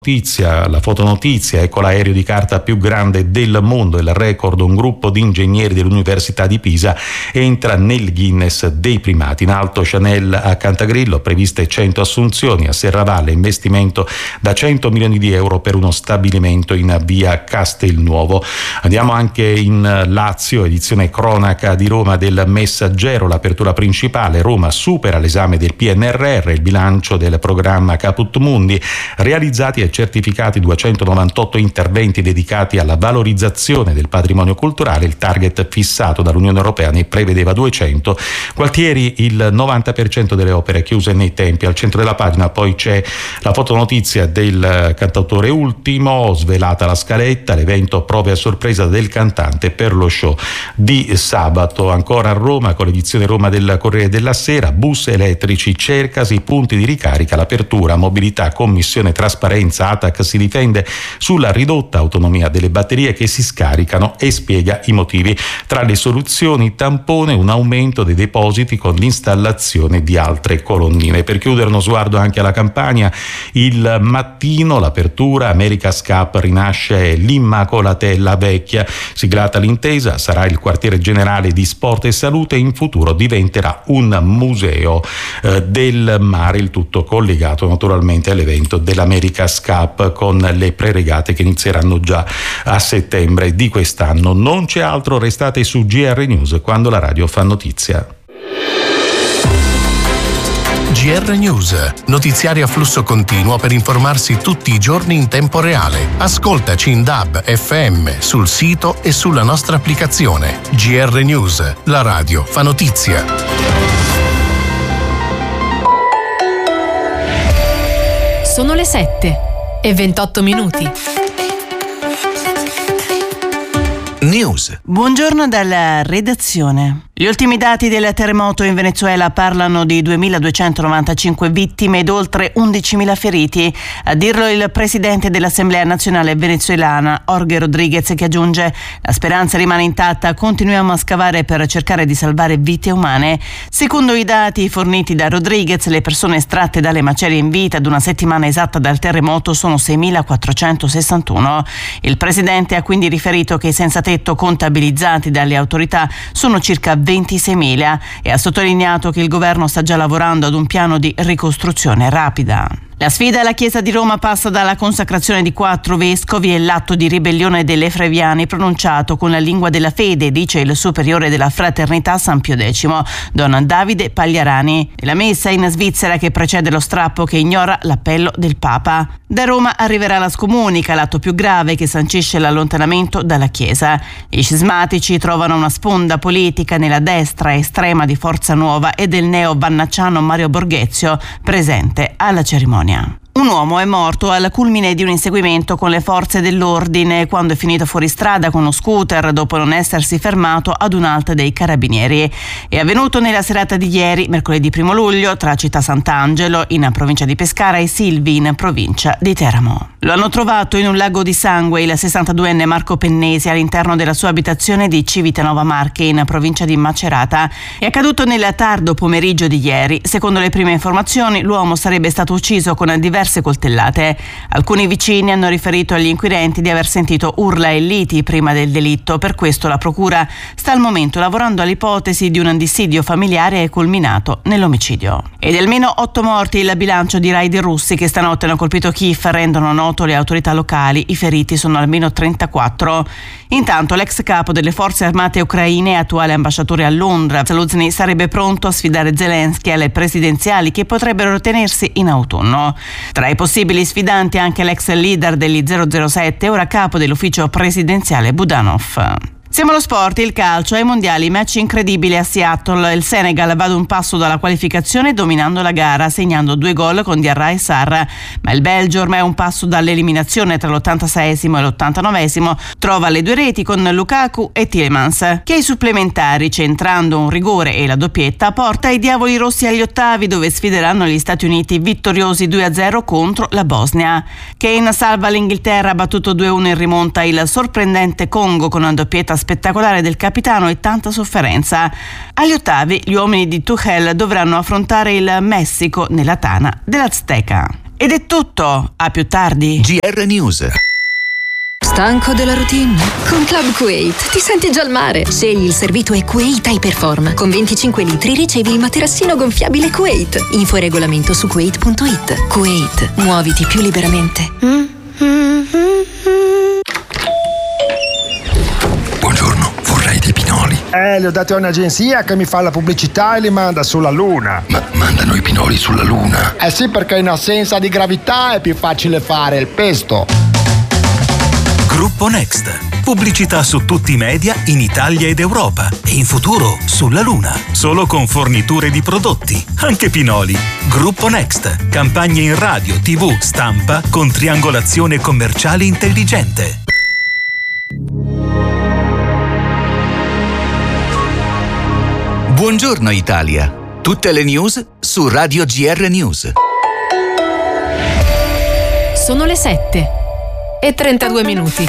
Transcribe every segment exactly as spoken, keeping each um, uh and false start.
Notizia, la fotonotizia, ecco l'aereo di carta più grande del mondo, il record. Un gruppo di ingegneri dell'Università di Pisa entra nel Guinness dei primati. In alto Chanel a Cantagrillo, previste cento assunzioni. A Serravalle, investimento da cento milioni di euro per uno stabilimento in via Castelnuovo. Andiamo anche in Lazio, edizione cronaca di Roma del Messaggero, l'apertura principale. Roma supera l'esame del P N R R, il bilancio del programma Caput Mundi, realizzati e certificati duecentonovantotto interventi dedicati alla valorizzazione del patrimonio culturale. Il target fissato dall'Unione Europea ne prevedeva duecento. Gualtieri, il novanta per cento delle opere chiuse nei tempi. Al centro della pagina poi c'è la fotonotizia del cantautore Ultimo, svelata la scaletta, l'evento prove a sorpresa del cantante per lo show di sabato. Ancora a Roma, con l'edizione Roma del Corriere della Sera, bus elettrici, cercasi, punti di ricarica, l'apertura, mobilità, commissione trasparenza. A T A C si difende sulla ridotta autonomia delle batterie che si scaricano e spiega i motivi. Tra le soluzioni tampone un aumento dei depositi con l'installazione di altre colonnine. Per chiudere uno sguardo anche alla Campania, il Mattino, l'apertura, America's Cup, rinasce l'Immacolatella Vecchia, siglata l'intesa, sarà il quartiere generale di sport e salute, in futuro diventerà un museo eh, del mare, il tutto collegato naturalmente all'evento dell'America's Cup con le preregate che inizieranno già a settembre di quest'anno. Non c'è altro, restate su G R News quando la radio fa notizia. G R News, notiziario a flusso continuo per informarsi tutti i giorni in tempo reale. Ascoltaci in D A B, F M, sul sito e sulla nostra applicazione. G R News, la radio fa notizia. Sono le sette e ventotto minuti. News. Buongiorno dalla redazione. Gli ultimi dati del terremoto in Venezuela parlano di duemiladuecentonovantacinque vittime ed oltre undicimila feriti. A dirlo il presidente dell'Assemblea nazionale venezuelana, Jorge Rodríguez, che aggiunge: la speranza rimane intatta, continuiamo a scavare per cercare di salvare vite umane. Secondo i dati forniti da Rodríguez, le persone estratte dalle macerie in vita ad una settimana esatta dal terremoto sono seimilaquattrocentosessantuno. Il presidente ha quindi riferito che i senza tetto contabilizzati dalle autorità sono circa ventiseimila e ha sottolineato che il governo sta già lavorando ad un piano di ricostruzione rapida. La sfida alla Chiesa di Roma passa dalla consacrazione di quattro vescovi e l'atto di ribellione delle Efreviani pronunciato con la lingua della fede, dice il superiore della Fraternità San Pio X, Don Davide Pagliarani. La messa in Svizzera che precede lo strappo che ignora l'appello del Papa. Da Roma arriverà la scomunica, l'atto più grave che sancisce l'allontanamento dalla Chiesa. I scismatici trovano una sponda politica nella destra estrema di Forza Nuova e del neo-vannacciano Mario Borghezio, presente alla cerimonia. Un uomo è morto al culmine di un inseguimento con le forze dell'ordine quando è finito fuori strada con uno scooter dopo non essersi fermato ad un'alta dei carabinieri. È avvenuto nella serata di ieri, mercoledì primo luglio, tra Città Sant'Angelo, in provincia di Pescara, e Silvi, in provincia di Teramo. Lo hanno trovato in un lago di sangue il sessantaduenne Marco Pennesi all'interno della sua abitazione di Civitanova Marche, in provincia di Macerata. È accaduto nel tardo pomeriggio di ieri. Secondo le prime informazioni, l'uomo sarebbe stato ucciso con diverse coltellate. Alcuni vicini hanno riferito agli inquirenti di aver sentito urla e liti prima del delitto. Per questo la procura sta al momento lavorando all'ipotesi di un dissidio familiare culminato nell'omicidio. Ed almeno otto morti il bilancio di raid russi che stanotte hanno colpito Kiev, rendono noto le autorità locali. I feriti sono almeno trentaquattro. Intanto l'ex capo delle forze armate ucraine e attuale ambasciatore a Londra, Zaluzny, sarebbe pronto a sfidare Zelensky alle presidenziali che potrebbero tenersi in autunno. Tra i possibili sfidanti anche l'ex leader degli zero zero sette, ora capo dell'ufficio presidenziale Budanov. Siamo allo sport, il calcio, ai mondiali, match incredibile a Seattle. Il Senegal va ad un passo dalla qualificazione dominando la gara, segnando due gol con Diarra e Sarr. Ma il Belgio, ormai a un passo dall'eliminazione tra l'ottantaseiesimo e l'ottantanovesimo, trova le due reti con Lukaku e Tielemans, che ai supplementari, centrando un rigore e la doppietta, porta i diavoli rossi agli ottavi, dove sfideranno gli Stati Uniti vittoriosi due a zero contro la Bosnia. Kane salva l'Inghilterra, ha battuto due a uno in rimonta il sorprendente Congo con una doppietta spettacolare del capitano e tanta sofferenza. Agli ottavi gli uomini di Tuchel dovranno affrontare il Messico nella tana dell'Azteca. Ed è tutto, a più tardi. G R News. Stanco della routine? Con Club Kuwait ti senti già al mare. Scegli il servito e Kuwait Hyperform. Con venticinque litri ricevi il materassino gonfiabile Kuwait. Info e regolamento su kuwait punto it. Kuwait, muoviti più liberamente. Buongiorno, vorrei dei pinoli. Eh, li ho dati a un'agenzia che mi fa la pubblicità e li manda sulla Luna. Ma mandano i pinoli sulla Luna? Eh sì, perché in assenza di gravità è più facile fare il pesto. Gruppo Next. Pubblicità su tutti i media in Italia ed Europa e in futuro sulla Luna. Solo con forniture di prodotti, anche pinoli. Gruppo Next. Campagne in radio, tivù, stampa con triangolazione commerciale intelligente. Buongiorno Italia. Tutte le news su Radio G R News. Sono le sette e trentadue minuti.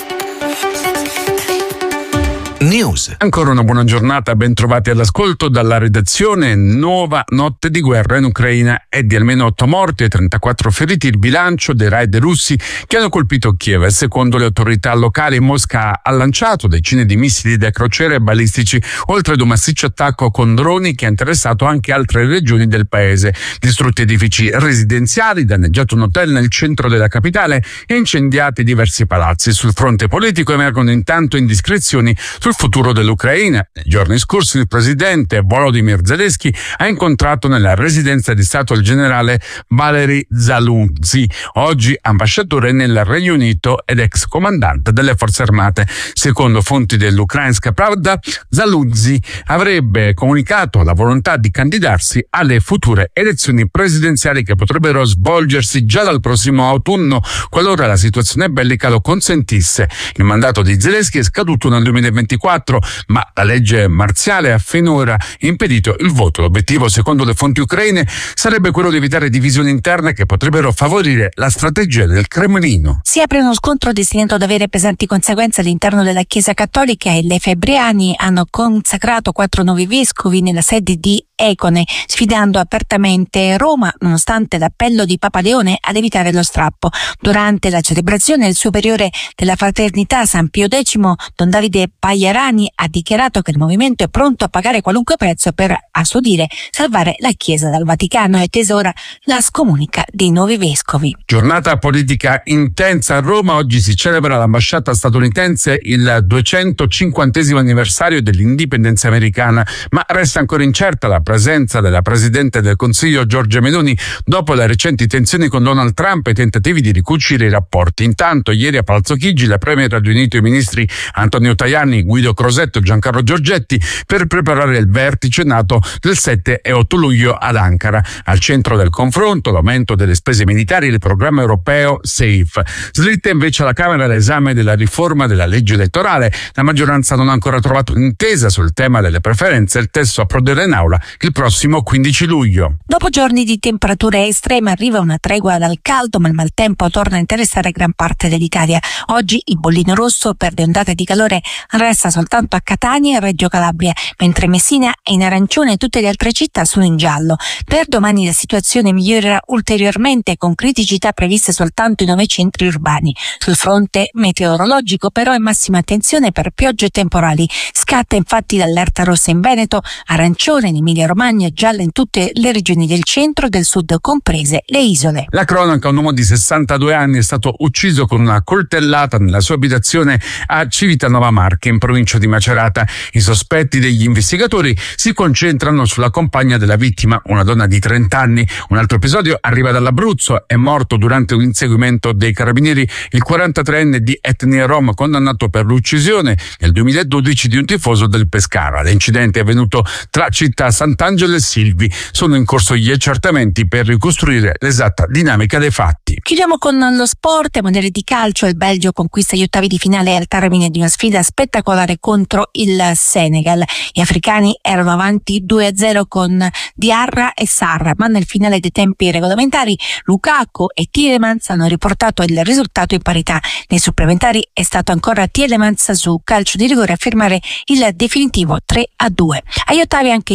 News. Ancora una buona giornata, ben trovati all'ascolto dalla redazione. Nuova notte di guerra in Ucraina e di almeno otto morti e trentaquattro feriti il bilancio dei raid russi che hanno colpito Kiev. Secondo le autorità locali, Mosca ha lanciato decine di missili da crociere e balistici, oltre ad un massiccio attacco con droni che ha interessato anche altre regioni del paese. Distrutti edifici residenziali, danneggiato un hotel nel centro della capitale e incendiati diversi palazzi. Sul fronte politico emergono intanto indiscrezioni sul futuro dell'Ucraina. Nei giorni scorsi il presidente Volodymyr Zelensky ha incontrato nella residenza di Stato il generale Valery Zaluzny, oggi ambasciatore nel Regno Unito ed ex comandante delle forze armate. Secondo fonti dell'Ukrainska Pravda, Zaluzny avrebbe comunicato la volontà di candidarsi alle future elezioni presidenziali che potrebbero svolgersi già dal prossimo autunno, qualora la situazione bellica lo consentisse. Il mandato di Zelensky è scaduto nel duemilaventiquattro, ma la legge marziale ha finora impedito il voto. L'obiettivo, secondo le fonti ucraine, sarebbe quello di evitare divisioni interne che potrebbero favorire la strategia del Cremlino. Si apre uno scontro destinato ad avere pesanti conseguenze all'interno della Chiesa Cattolica e le febbriani hanno consacrato quattro nuovi vescovi nella sede di Econe, sfidando apertamente Roma, nonostante l'appello di Papa Leone ad evitare lo strappo. Durante la celebrazione, il superiore della Fraternità San Pio X, Don Davide Pagliarani, ha dichiarato che il movimento è pronto a pagare qualunque prezzo per, a suo dire, salvare la Chiesa dal Vaticano e tesora la scomunica dei nuovi vescovi. Giornata politica intensa a Roma. Oggi si celebra all'ambasciata statunitense il duecentocinquantesimo anniversario dell'indipendenza americana, ma resta ancora incerta la presenza della Presidente del Consiglio Giorgia Meloni dopo le recenti tensioni con Donald Trump e i tentativi di ricucire i rapporti. Intanto ieri a Palazzo Chigi la Premier ha riunito i ministri Antonio Tajani, Guido Crosetto e Giancarlo Giorgetti per preparare il vertice NATO del sette e otto luglio ad Ankara. Al centro del confronto l'aumento delle spese militari e il programma europeo SAFE. Slitta invece alla Camera l'esame della riforma della legge elettorale. La maggioranza non ha ancora trovato un'intesa sul tema delle preferenze. Il testo approderà in aula il prossimo quindici luglio. Dopo giorni di temperature estreme arriva una tregua dal caldo, ma il maltempo torna a interessare gran parte dell'Italia. Oggi il bollino rosso per le ondate di calore resta soltanto a Catania e Reggio Calabria, mentre Messina è in arancione e tutte le altre città sono in giallo. Per domani la situazione migliorerà ulteriormente, con criticità previste soltanto in nove centri urbani. Sul fronte meteorologico però è massima attenzione per piogge e temporali. Scatta infatti l'allerta rossa in Veneto, arancione in Emilia Romagna e gialla in tutte le regioni del centro e del sud, comprese le isole. La cronaca: un uomo di sessantadue anni è stato ucciso con una coltellata nella sua abitazione a Civitanova Marche, in provincia di Macerata. I sospetti degli investigatori si concentrano sulla compagna della vittima, una donna di trenta anni. Un altro episodio arriva dall'Abruzzo: è morto durante un inseguimento dei carabinieri il quarantatreenne di etnia rom, condannato per l'uccisione nel duemiladodici di un tifoso del Pescara. L'incidente è avvenuto tra città Sant'Angelo e Silvi. Sono in corso gli accertamenti per ricostruire l'esatta dinamica dei fatti. Chiudiamo con lo sport e mondiale di calcio. Il Belgio conquista gli ottavi di finale al termine di una sfida spettacolare contro il Senegal. Gli africani erano avanti due a zero con Diarra e Sarra, ma nel finale dei tempi regolamentari Lukaku e Tielemans hanno riportato il risultato in parità. Nei supplementari è stato ancora Tielemans su calcio di rigore a firmare il definitivo tre a due. Agli ottavi anche gli Stati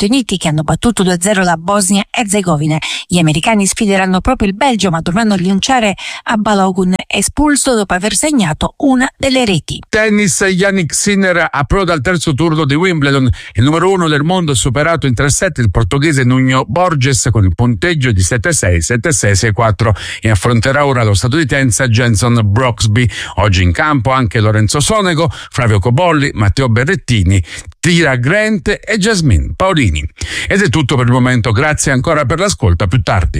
Uniti che hanno battuto due a zero la Bosnia-Erzegovina. Gli americani sfideranno proprio il Belgio, ma dovranno rinunciare a Balogun, espulso dopo aver segnato una delle reti. Tennis, Yannick Sinner approda al terzo turno di Wimbledon. Il numero uno del mondo ha superato in tre set il portoghese Nuno Borges con il punteggio di sette sei, sette sei, sei quattro e affronterà ora lo statunitense Jenson Brooksby. Oggi in campo anche Lorenzo Sonego, Flavio Cobolli, Matteo Berrettini, Tira Grant e Jasmine Paolini. Ed è tutto per il momento, grazie ancora per l'ascolto, a più tardi.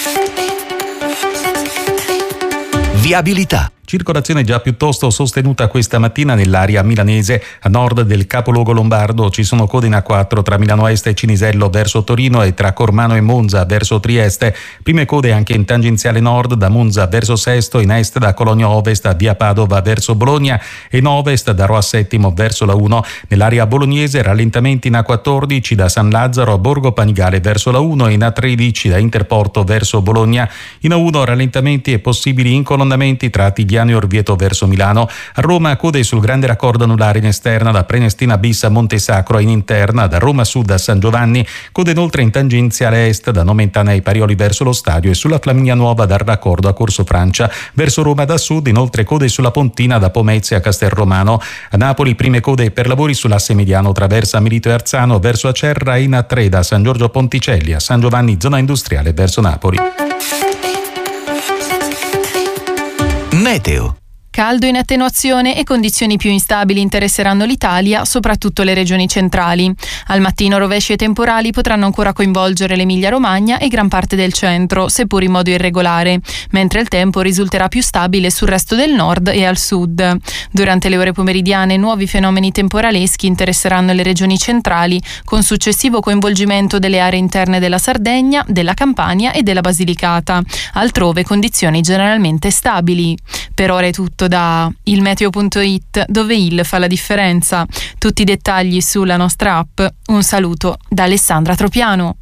Viabilità. Circolazione già piuttosto sostenuta questa mattina nell'area milanese. A nord del capoluogo lombardo ci sono code in A quattro tra Milano Est e Cinisello verso Torino e tra Cormano e Monza verso Trieste. Prime code anche in tangenziale nord da Monza verso Sesto, in est da Cologno Ovest a via Padova verso Bologna e in ovest da Roma Settimo verso la uno. Nell'area bolognese rallentamenti in A quattordici da San Lazzaro a Borgo Panigale verso la uno e in A tredici da Interporto verso Bologna. In A uno rallentamenti e possibili incolonnamenti tra Tigliano e Orvieto verso Milano. A Roma code sul grande raccordo anulare in esterna da Prenestina bis a Montesacro e in interna da Roma Sud a San Giovanni. Code inoltre in tangenziale est da Nomentana ai Parioli verso lo stadio e sulla Flaminia Nuova dal raccordo a Corso Francia verso Roma da sud. Inoltre code sulla Pontina da Pomezia a Castelromano. A Napoli prime code per lavori sull'asse mediano traversa Milito e Arzano verso Acerra e in A tre da San Giorgio Ponticelli a San Giovanni zona industriale verso Napoli. Meteo. Caldo in attenuazione e condizioni più instabili interesseranno l'Italia, soprattutto le regioni centrali. Al mattino rovesci e temporali potranno ancora coinvolgere l'Emilia-Romagna e gran parte del centro, seppur in modo irregolare, mentre il tempo risulterà più stabile sul resto del nord e al sud. Durante le ore pomeridiane nuovi fenomeni temporaleschi interesseranno le regioni centrali, con successivo coinvolgimento delle aree interne della Sardegna, della Campania e della Basilicata. Altrove condizioni generalmente stabili. Per ora è tutto da ilmeteo punto it, dove il fa la differenza. Tutti i dettagli sulla nostra app. Un saluto da Alessandra Tropiano.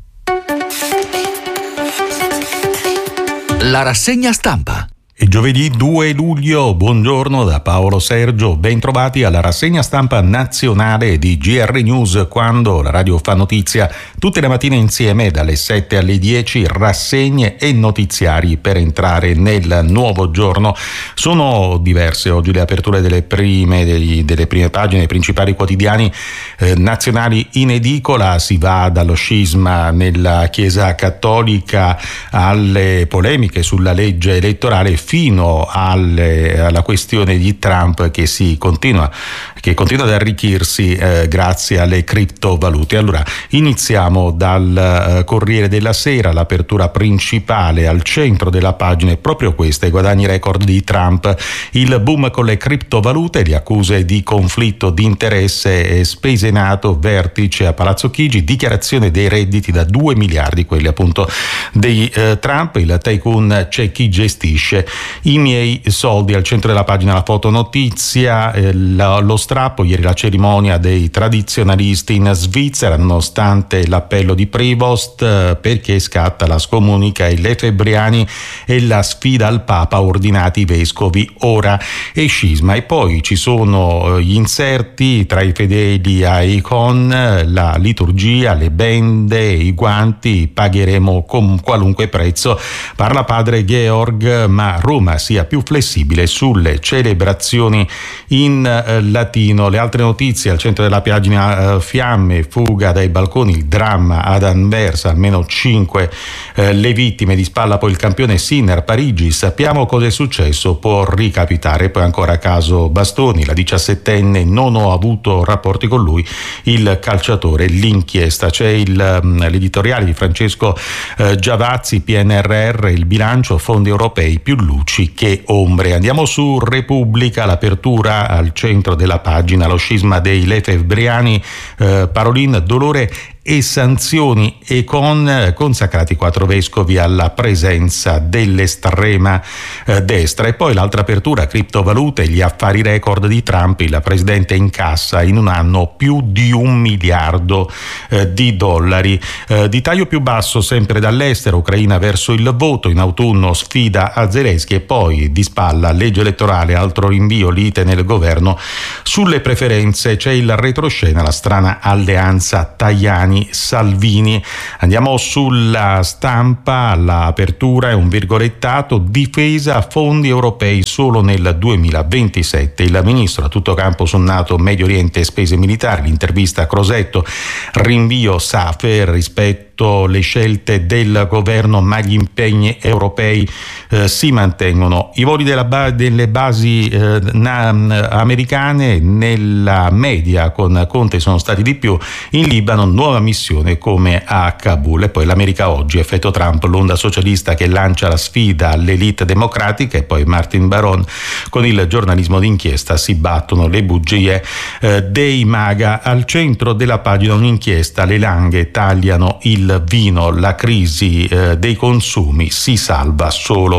La rassegna stampa. È giovedì due luglio, buongiorno da Paolo Sergio, ben trovati alla rassegna stampa nazionale di G R News, quando la radio fa notizia tutte le mattine insieme dalle sette alle dieci, rassegne e notiziari per entrare nel nuovo giorno. Sono diverse oggi le aperture delle prime, dei, delle prime pagine dei principali quotidiani eh, nazionali in edicola. Si va dallo scisma nella Chiesa Cattolica alle polemiche sulla legge elettorale fino alle, alla questione di Trump che si continua che continua ad arricchirsi eh, grazie alle criptovalute. Allora iniziamo dal eh, Corriere della Sera. L'apertura principale al centro della pagina è proprio questa: i guadagni record di Trump, il boom con le criptovalute, le accuse di conflitto di interesse, spese NATO, vertice a Palazzo Chigi, dichiarazione dei redditi da due miliardi, quelli appunto dei eh, Trump. Il tycoon: c'è chi gestisce i miei soldi. Al centro della pagina la fotonotizia, eh, la, lo strappo, ieri la cerimonia dei tradizionalisti in Svizzera, nonostante l'appello di Prevost, eh, perché scatta la scomunica, i lefebbriani e la sfida al Papa, ordinati i vescovi ora, e scisma. E poi ci sono gli inserti tra i fedeli a Icon, la liturgia, le bende, i guanti, pagheremo con qualunque prezzo. Parla padre Georg, ma Roma sia più flessibile sulle celebrazioni in eh, latino. Le altre notizie al centro della pagina: eh, fiamme, fuga dai balconi, il dramma ad Anversa, almeno cinque eh, le vittime, di spalla poi il campione Sinner, Parigi, sappiamo cosa è successo, può ricapitare. Poi ancora caso Bastoni, la diciassettenne, non ho avuto rapporti con lui, il calciatore, l'inchiesta. C'è il, um, l'editoriale di Francesco eh, Giavazzi, P N R R, il bilancio, fondi europei, più luci che ombre. Andiamo su Repubblica, l'apertura al centro della pagina, lo scisma dei lefebbriani, eh, Parolin, dolore e sanzioni, e con consacrati quattro vescovi alla presenza dell'estrema eh, destra. E poi l'altra apertura: criptovalute, gli affari record di Trump, il presidente incassa in un anno più di un miliardo eh, di dollari. Eh, di taglio più basso sempre dall'estero, Ucraina verso il voto, in autunno sfida a Zelensky, e poi di spalla legge elettorale, altro rinvio, lite nel governo sulle preferenze. C'è il retroscena, la strana alleanza Tajani Bersani Salvini. Andiamo sulla Stampa, l'apertura è un virgolettato: difesa, fondi europei solo nel duemilaventisette. Il ministro a tutto campo sul NATO, Medio Oriente e spese militari. L'intervista a Crosetto, rinvio Safer rispetto le scelte del governo, ma gli impegni europei eh, si mantengono. I voli della ba- delle basi eh, na- americane nella media con Conte sono stati di più. In Libano nuova missione come a Kabul. E poi l'America oggi, effetto Trump, l'onda socialista che lancia la sfida all'elite democratica. E poi Martin Baron, con il giornalismo d'inchiesta si battono le bugie eh, dei MAGA. Al centro della pagina un'inchiesta: le langhe tagliano il vino, la crisi eh, dei consumi, si salva solo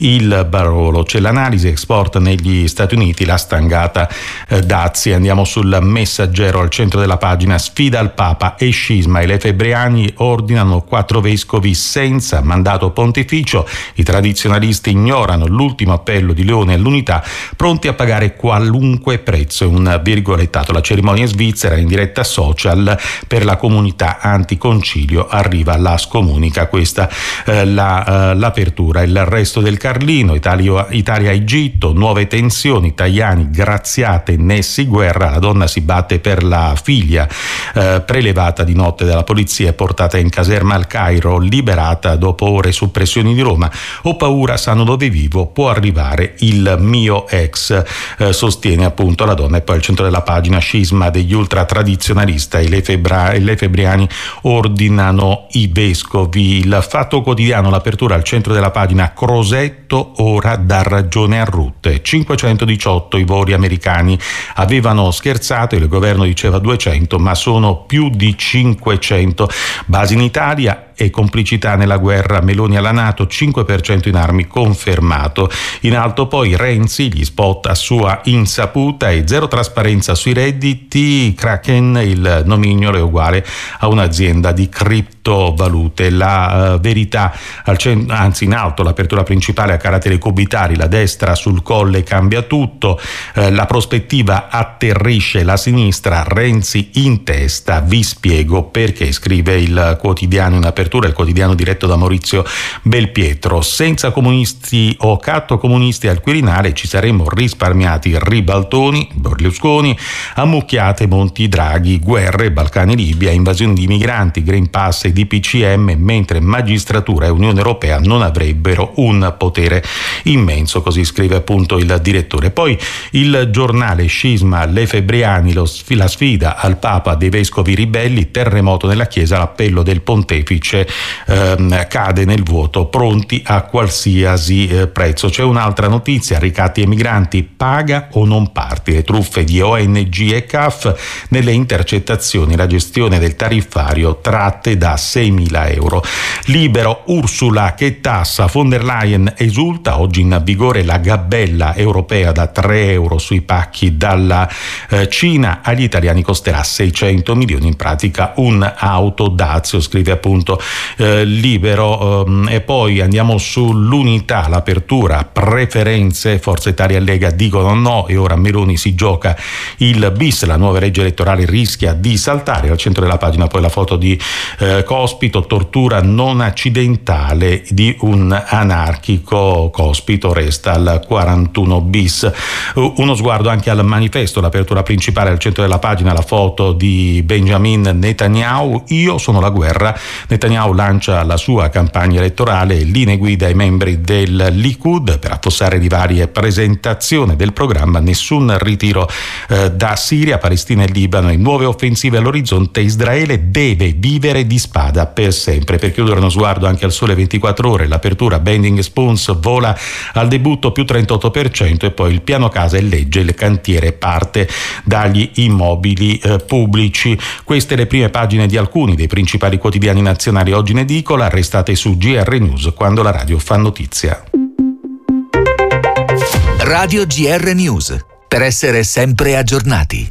il Barolo. C'è l'analisi export negli Stati Uniti, la stangata eh, dazi. Andiamo sul Messaggero, al centro della pagina: sfida al Papa e scisma, e le Lefebvriani ordinano quattro vescovi senza mandato pontificio. I tradizionalisti ignorano l'ultimo appello di Leone all'unità, pronti a pagare qualunque prezzo. È un virgolettato. La cerimonia svizzera in diretta social per la comunità anticoncilio. Arriva la scomunica, questa eh, la, eh, l'apertura. Il resto del Carlino, Italia, Italia-Egitto, nuove tensioni, Tajani graziate, Nessi guerra, la donna si batte per la figlia eh, prelevata di notte dalla polizia e portata in caserma al Cairo, liberata dopo ore su pressioni di Roma. Ho paura, sanno dove vivo, può arrivare il mio ex, eh, sostiene appunto la donna. E poi al centro della pagina: scisma degli ultratradizionalisti, i Lefebvriani ordinano i vescovi. Il Fatto Quotidiano, l'apertura al centro della pagina: Crosetto ora dà ragione a Rutte. cinquecentodiciotto i voli americani, avevano scherzato, il governo diceva duecento, ma sono più di cinquecento. Basi in Italia e complicità nella guerra, Meloni alla NATO, cinque per cento in armi confermato. In alto poi Renzi, gli spot a sua insaputa e zero trasparenza sui redditi. Kraken, il nomignolo è uguale a un'azienda di criptovalute. La uh, verità, al cent- anzi in alto, l'apertura principale a caratteri cubitari: la destra sul colle cambia tutto, uh, la prospettiva atterrisce la sinistra, Renzi in testa, vi spiego perché, scrive il quotidiano in apertura, il quotidiano diretto da Maurizio Belpietro. Senza comunisti o catto comunisti al Quirinale ci saremmo risparmiati ribaltoni, Berlusconi, ammucchiate Monti Draghi, guerre, Balcani, Libia, invasioni di migranti, Green Pass e D P C M, mentre magistratura e Unione Europea non avrebbero un potere immenso, così scrive appunto il direttore. Poi il giornale: scisma, Lefebvriani, lo, la sfida al Papa dei vescovi ribelli, terremoto nella Chiesa, l'appello del pontefice ehm, cade nel vuoto, pronti a qualsiasi eh, prezzo. C'è un'altra notizia: ricatti e migranti, paga o non parti, le truffe di O N G e C A F nelle intercettazioni, la gestione del tariffario, tratte da seimila euro. Libero, Ursula che tassa, von der Leyen esulta, oggi in vigore la gabella europea da tre euro sui pacchi dalla eh, Cina, agli italiani costerà seicento milioni, in pratica un auto Dazio, scrive appunto eh, Libero. ehm, e poi andiamo sull'Unità, l'apertura: preferenze, Forza Italia e Lega dicono no e ora Meloni si gioca il bis, la nuova legge elettorale rischia di saltare. Al centro della pagina poi la foto di eh, Cospito, tortura non accidentale di un anarchico, Cospito resta al quarantuno bis. Uno sguardo anche al Manifesto, l'apertura principale, al centro della pagina la foto di Benjamin Netanyahu, io sono la guerra. Netanyahu lancia la sua campagna elettorale, linee guida ai membri del Likud per affossare di varie presentazioni del programma: nessun ritiro eh, da Siria, Palestina e Libano e nuove offensive all'orizzonte, Israele deve vivere di spada per sempre. Per chiudere uno sguardo anche al Sole ventiquattro ore, l'apertura: Bending Spoons vola al debutto più trentotto per cento, e poi il piano casa e legge, il cantiere parte dagli immobili eh, pubblici. Queste le prime pagine di alcuni dei principali quotidiani nazionali oggi in edicola. Restate su G R News, quando la radio fa notizia. Radio G R News, per essere sempre aggiornati.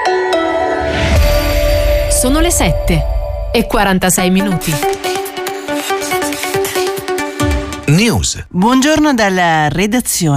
Sono le sette e quarantasei minuti. News. Buongiorno dalla redazione.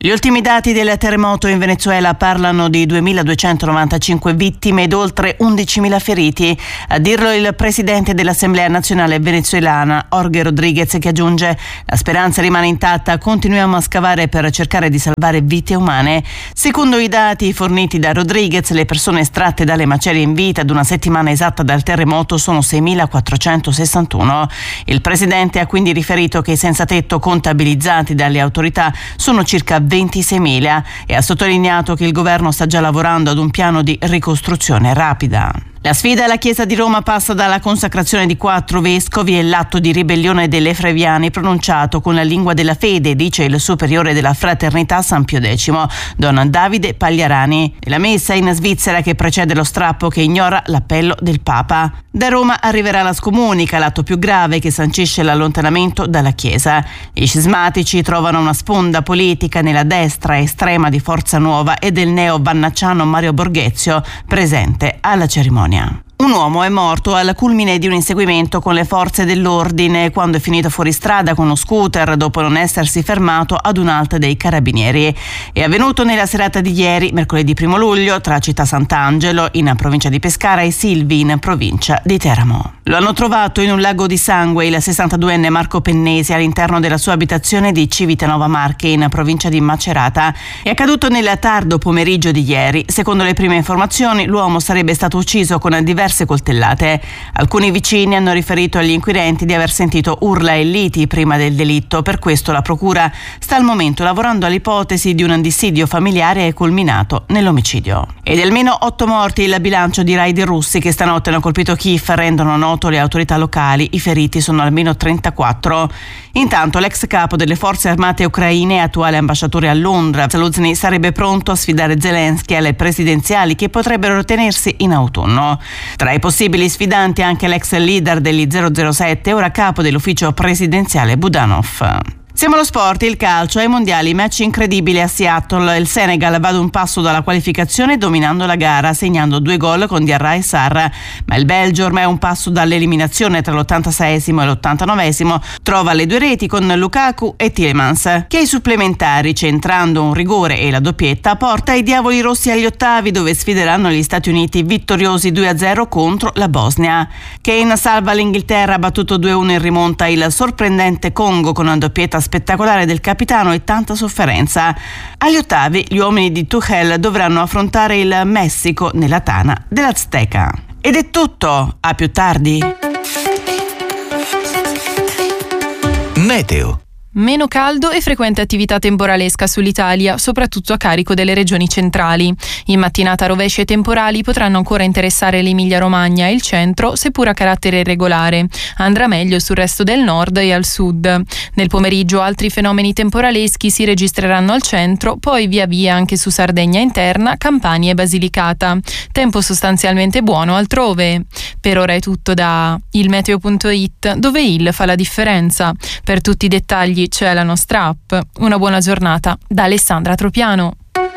Gli ultimi dati del terremoto in Venezuela parlano di duemiladuecentonovantacinque vittime ed oltre undicimila feriti. A dirlo il presidente dell'Assemblea nazionale venezuelana, Jorge Rodríguez, che aggiunge: la speranza rimane intatta, continuiamo a scavare per cercare di salvare vite umane. Secondo i dati forniti da Rodríguez, le persone estratte dalle macerie in vita ad una settimana esatta dal terremoto sono seimilaquattrocentosessantuno. Il presidente ha quindi riferito che i senzatetto contabilizzati dalle autorità sono circa ventiseimila e ha sottolineato che il governo sta già lavorando ad un piano di ricostruzione rapida. La sfida alla Chiesa di Roma passa dalla consacrazione di quattro vescovi e l'atto di ribellione delle Efreviani pronunciato con la lingua della fede, dice il superiore della Fraternità San Pio X, Don Davide Pagliarani. La messa in Svizzera che precede lo strappo che ignora l'appello del Papa. Da Roma arriverà la scomunica, l'atto più grave che sancisce l'allontanamento dalla Chiesa. I scismatici trovano una sponda politica nella destra estrema di Forza Nuova e del neo-vannacciano Mario Borghezio, presente alla cerimonia. Un uomo è morto al culmine di un inseguimento con le forze dell'ordine quando è finito fuori strada con uno scooter dopo non essersi fermato ad un'alta dei carabinieri. È avvenuto nella serata di ieri, mercoledì primo luglio, tra Città Sant'Angelo, in provincia di Pescara, e Silvi, in provincia di Teramo. Lo hanno trovato in un lago di sangue il sessantaduenne Marco Pennesi all'interno della sua abitazione di Civitanova Marche, in provincia di Macerata. È accaduto nel tardo pomeriggio di ieri. Secondo le prime informazioni, l'uomo sarebbe stato ucciso con diverse coltellate. Alcuni vicini hanno riferito agli inquirenti di aver sentito urla e liti prima del delitto. Per questo la procura sta al momento lavorando all'ipotesi di un dissidio familiare culminato nell'omicidio. Ed almeno otto morti il bilancio di raid russi che stanotte hanno colpito Kiev, rendono noto le autorità locali. I feriti sono almeno trentaquattro. Intanto l'ex capo delle forze armate ucraine e attuale ambasciatore a Londra, Zaluzny, sarebbe pronto a sfidare Zelensky alle presidenziali che potrebbero tenersi in autunno. Tra i possibili sfidanti anche l'ex leader degli zero zero sette, ora capo dell'ufficio presidenziale Budanov. Siamo allo sport, il calcio, ai mondiali, match incredibile a Seattle. Il Senegal va ad un passo dalla qualificazione dominando la gara, segnando due gol con Diarra e Sarr, ma il Belgio ormai è un passo dall'eliminazione. Tra l'ottantaseiesimo e l'ottantanovesimo trova le due reti con Lukaku e Tielemans, che ai supplementari, centrando un rigore e la doppietta, porta i diavoli rossi agli ottavi, dove sfideranno gli Stati Uniti vittoriosi due a zero contro la Bosnia. Kane salva l'Inghilterra, ha battuto due a uno in rimonta il sorprendente Congo con una doppietta spettacolare del capitano e tanta sofferenza. Agli ottavi gli uomini di Tuchel dovranno affrontare il Messico nella tana dell'Azteca. Ed è tutto, a più tardi. Meteo. Meno caldo e frequente attività temporalesca sull'Italia, soprattutto a carico delle regioni centrali. In mattinata rovesci e temporali potranno ancora interessare l'Emilia-Romagna e il centro, seppur a carattere irregolare. Andrà meglio sul resto del nord e al sud. Nel pomeriggio altri fenomeni temporaleschi si registreranno al centro, poi via via anche su Sardegna interna, Campania e Basilicata. Tempo sostanzialmente buono altrove. Per ora è tutto da il meteo punto it, dove il fa la differenza. Per tutti i dettagli c'è la nostra app. Una buona giornata da Alessandra Tropiano.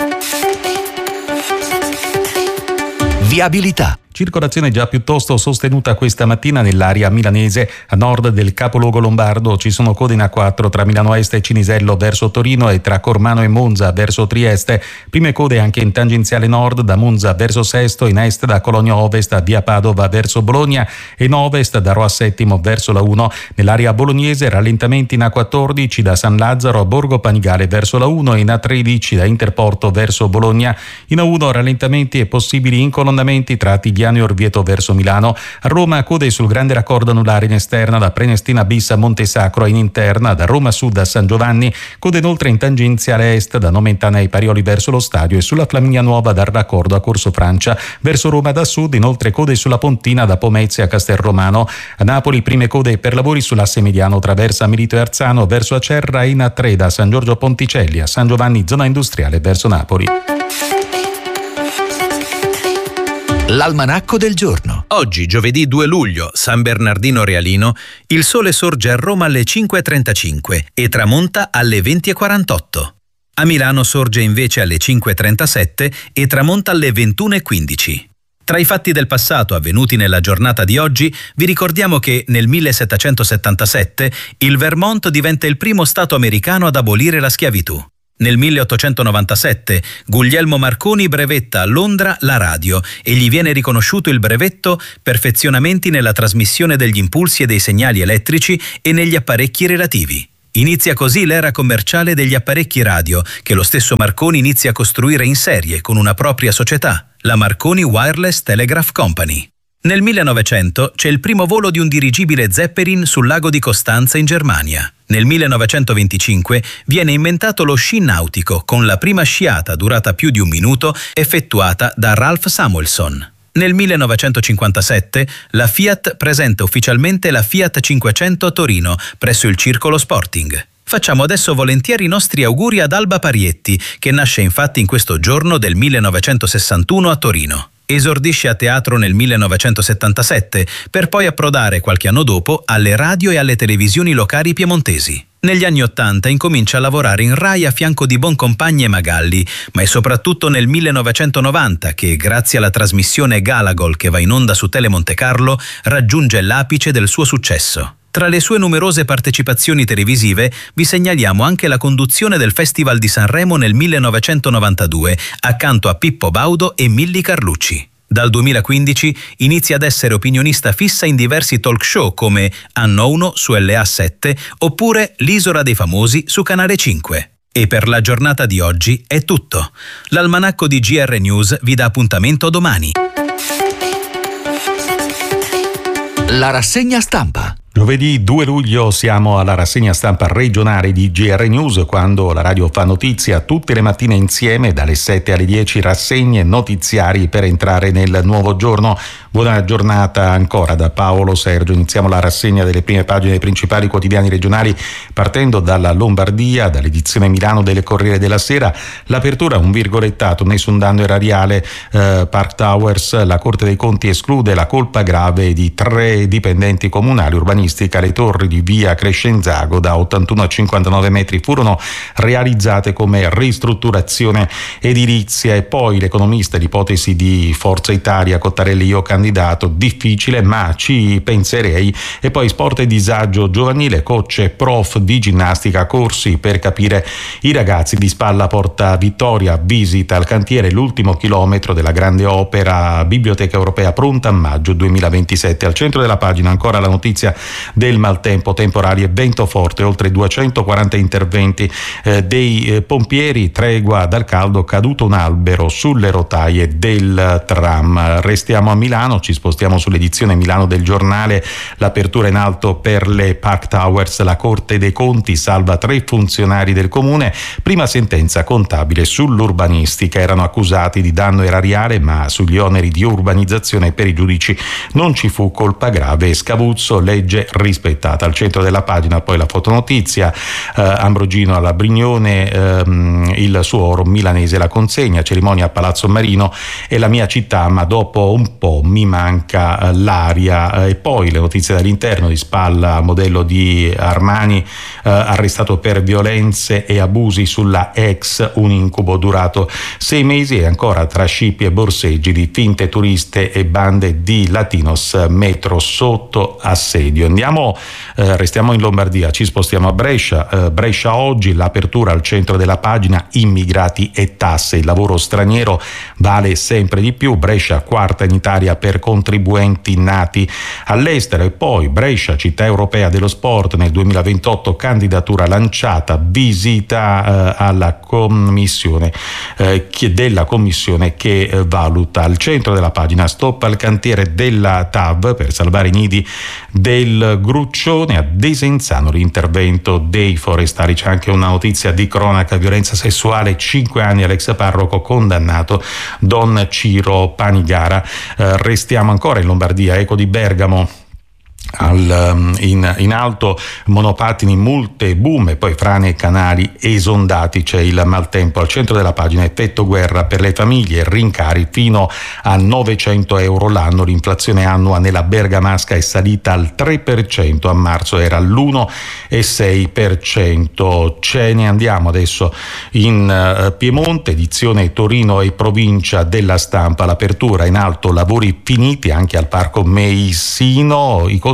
Viabilità. Circolazione già piuttosto sostenuta questa mattina nell'area milanese. A nord del capoluogo lombardo ci sono code in A quattro tra Milano Est e Cinisello verso Torino e tra Cormano e Monza verso Trieste. Prime code anche in tangenziale nord da Monza verso Sesto, in est da Cologno Ovest a via Padova verso Bologna e in ovest da Roma Settimo verso la uno. Nell'area bolognese rallentamenti in A quattordici da San Lazzaro a Borgo Panigale verso la uno e in A tredici da Interporto verso Bologna. In A uno rallentamenti e possibili incolonnamenti tra Tigliano e Orvieto verso Milano. A Roma code sul grande raccordo anulare in esterna da Prenestina bis a Montesacro e in interna da Roma Sud a San Giovanni. Code inoltre in tangenziale est da Nomentana ai Parioli verso lo stadio e sulla Flaminia Nuova dal raccordo a Corso Francia. Verso Roma da sud inoltre code sulla Pontina da Pomezia a Castelromano. A Napoli prime code per lavori sull'asse mediano tra Versa Milito e Arzano verso Acerra e in A tre da San Giorgio Ponticelli a San Giovanni zona industriale verso Napoli. L'almanacco del giorno. Oggi, giovedì due luglio, San Bernardino Realino, il sole sorge a Roma alle cinque e trentacinque e tramonta alle venti e quarantotto. A Milano sorge invece alle cinque e trentasette e tramonta alle ventuno e quindici. Tra i fatti del passato avvenuti nella giornata di oggi, vi ricordiamo che nel millesettecentosettantasette il Vermont diventa il primo stato americano ad abolire la schiavitù. Nel milleottocentonovantasette Guglielmo Marconi brevetta a Londra la radio e gli viene riconosciuto il brevetto Perfezionamenti nella trasmissione degli impulsi e dei segnali elettrici e negli apparecchi relativi. Inizia così l'era commerciale degli apparecchi radio, che lo stesso Marconi inizia a costruire in serie con una propria società, la Marconi Wireless Telegraph Company. Nel millenovecento c'è il primo volo di un dirigibile Zeppelin sul lago di Costanza in Germania. Nel millenovecentoventicinque viene inventato lo sci nautico, con la prima sciata durata più di un minuto effettuata da Ralph Samuelson. Nel millenovecentocinquantasette la Fiat presenta ufficialmente la Fiat cinquecento a Torino, presso il Circolo Sporting. Facciamo adesso volentieri i nostri auguri ad Alba Parietti, che nasce infatti in questo giorno del millenovecentosessantuno a Torino. Esordisce a teatro nel millenovecentosettantasette, per poi approdare qualche anno dopo alle radio e alle televisioni locali piemontesi. Negli anni Ottanta incomincia a lavorare in Rai a fianco di Boncompagni e Magalli, ma è soprattutto nel millenovecentonovanta che, grazie alla trasmissione Galagol che va in onda su Tele Monte Carlo, raggiunge l'apice del suo successo. Tra le sue numerose partecipazioni televisive vi segnaliamo anche la conduzione del Festival di Sanremo nel millenovecentonovantadue, accanto a Pippo Baudo e Milly Carlucci. Dal duemilaquindici inizia ad essere opinionista fissa in diversi talk show come Anno uno su L A sette oppure L'Isola dei Famosi su Canale cinque. E per la giornata di oggi è tutto. L'almanacco di G R News vi dà appuntamento domani. La rassegna stampa. Giovedì due luglio siamo alla rassegna stampa regionale di G R News, quando la radio fa notizia tutte le mattine insieme dalle sette alle dieci, rassegne notiziari per entrare nel nuovo giorno. Buona giornata ancora da Paolo Sergio. Iniziamo la rassegna delle prime pagine dei principali quotidiani regionali partendo dalla Lombardia, dall'edizione Milano delle Corriere della Sera. L'apertura, un virgolettato, nessun danno erariale, eh, Park Towers, la Corte dei Conti esclude la colpa grave di tre dipendenti comunali. Urbanistica, le torri di via Crescenzago da ottantuno a cinquantanove metri furono realizzate come ristrutturazione edilizia. E poi l'economista, l'ipotesi di Forza Italia, Cottarelli io candidato, difficile ma ci penserei. E poi sport e disagio giovanile, coach e prof di ginnastica, corsi per capire i ragazzi di Spalla Porta Vittoria, visita al cantiere, l'ultimo chilometro della grande opera Biblioteca Europea pronta a maggio duemilaventisette. Al centro della pagina ancora la notizia del maltempo, temporali e vento forte, oltre duecentoquaranta interventi eh, dei eh, pompieri, tregua dal caldo, caduto un albero sulle rotaie del tram. Restiamo a Milano, ci spostiamo sull'edizione Milano del Giornale, l'apertura in alto per le Park Towers, la Corte dei Conti salva tre funzionari del comune, prima sentenza contabile sull'urbanistica, erano accusati di danno erariale ma sugli oneri di urbanizzazione per i giudici non ci fu colpa grave. Scavuzzo, legge rispettata. Al centro della pagina poi la fotonotizia, eh, Ambrogino alla Brignone, ehm, il suo oro milanese, la consegna, cerimonia a Palazzo Marino e la mia città, ma dopo un po' mi manca eh, l'aria. E poi le notizie dall'interno, di Spalla, modello di Armani, eh, arrestato per violenze e abusi sulla ex, un incubo durato sei mesi. E ancora tra scippi e borseggi di finte turiste e bande di Latinos, metro sotto assedio. Andiamo, eh, restiamo in Lombardia, ci spostiamo a Brescia. Eh, Brescia oggi, l'apertura al centro della pagina, immigrati e tasse, il lavoro straniero vale sempre di più. Brescia quarta in Italia per contribuenti nati all'estero. E poi Brescia, città europea dello sport nel duemilaventotto, candidatura lanciata, visita eh, alla commissione eh, che, della commissione che eh, valuta. Al centro della pagina, stop al cantiere della T A V per salvare i nidi del Gruccione. A Desenzano l'intervento dei forestali. C'è anche una notizia di cronaca, violenza sessuale, cinque anni all'ex parroco condannato Don Ciro Panigara. Eh, restiamo ancora in Lombardia, eco di Bergamo. Al, in, in alto monopattini, multe, boom, e poi frane e canali esondati. C'è il maltempo. Al centro della pagina, effetto guerra per le famiglie, rincari fino a novecento euro l'anno. L'inflazione annua nella bergamasca è salita al tre per cento, a marzo era all'uno virgola sei per cento. Ce ne andiamo adesso in uh, Piemonte, edizione Torino e provincia della Stampa, l'apertura in alto, lavori finiti anche al Parco Meissino, i costi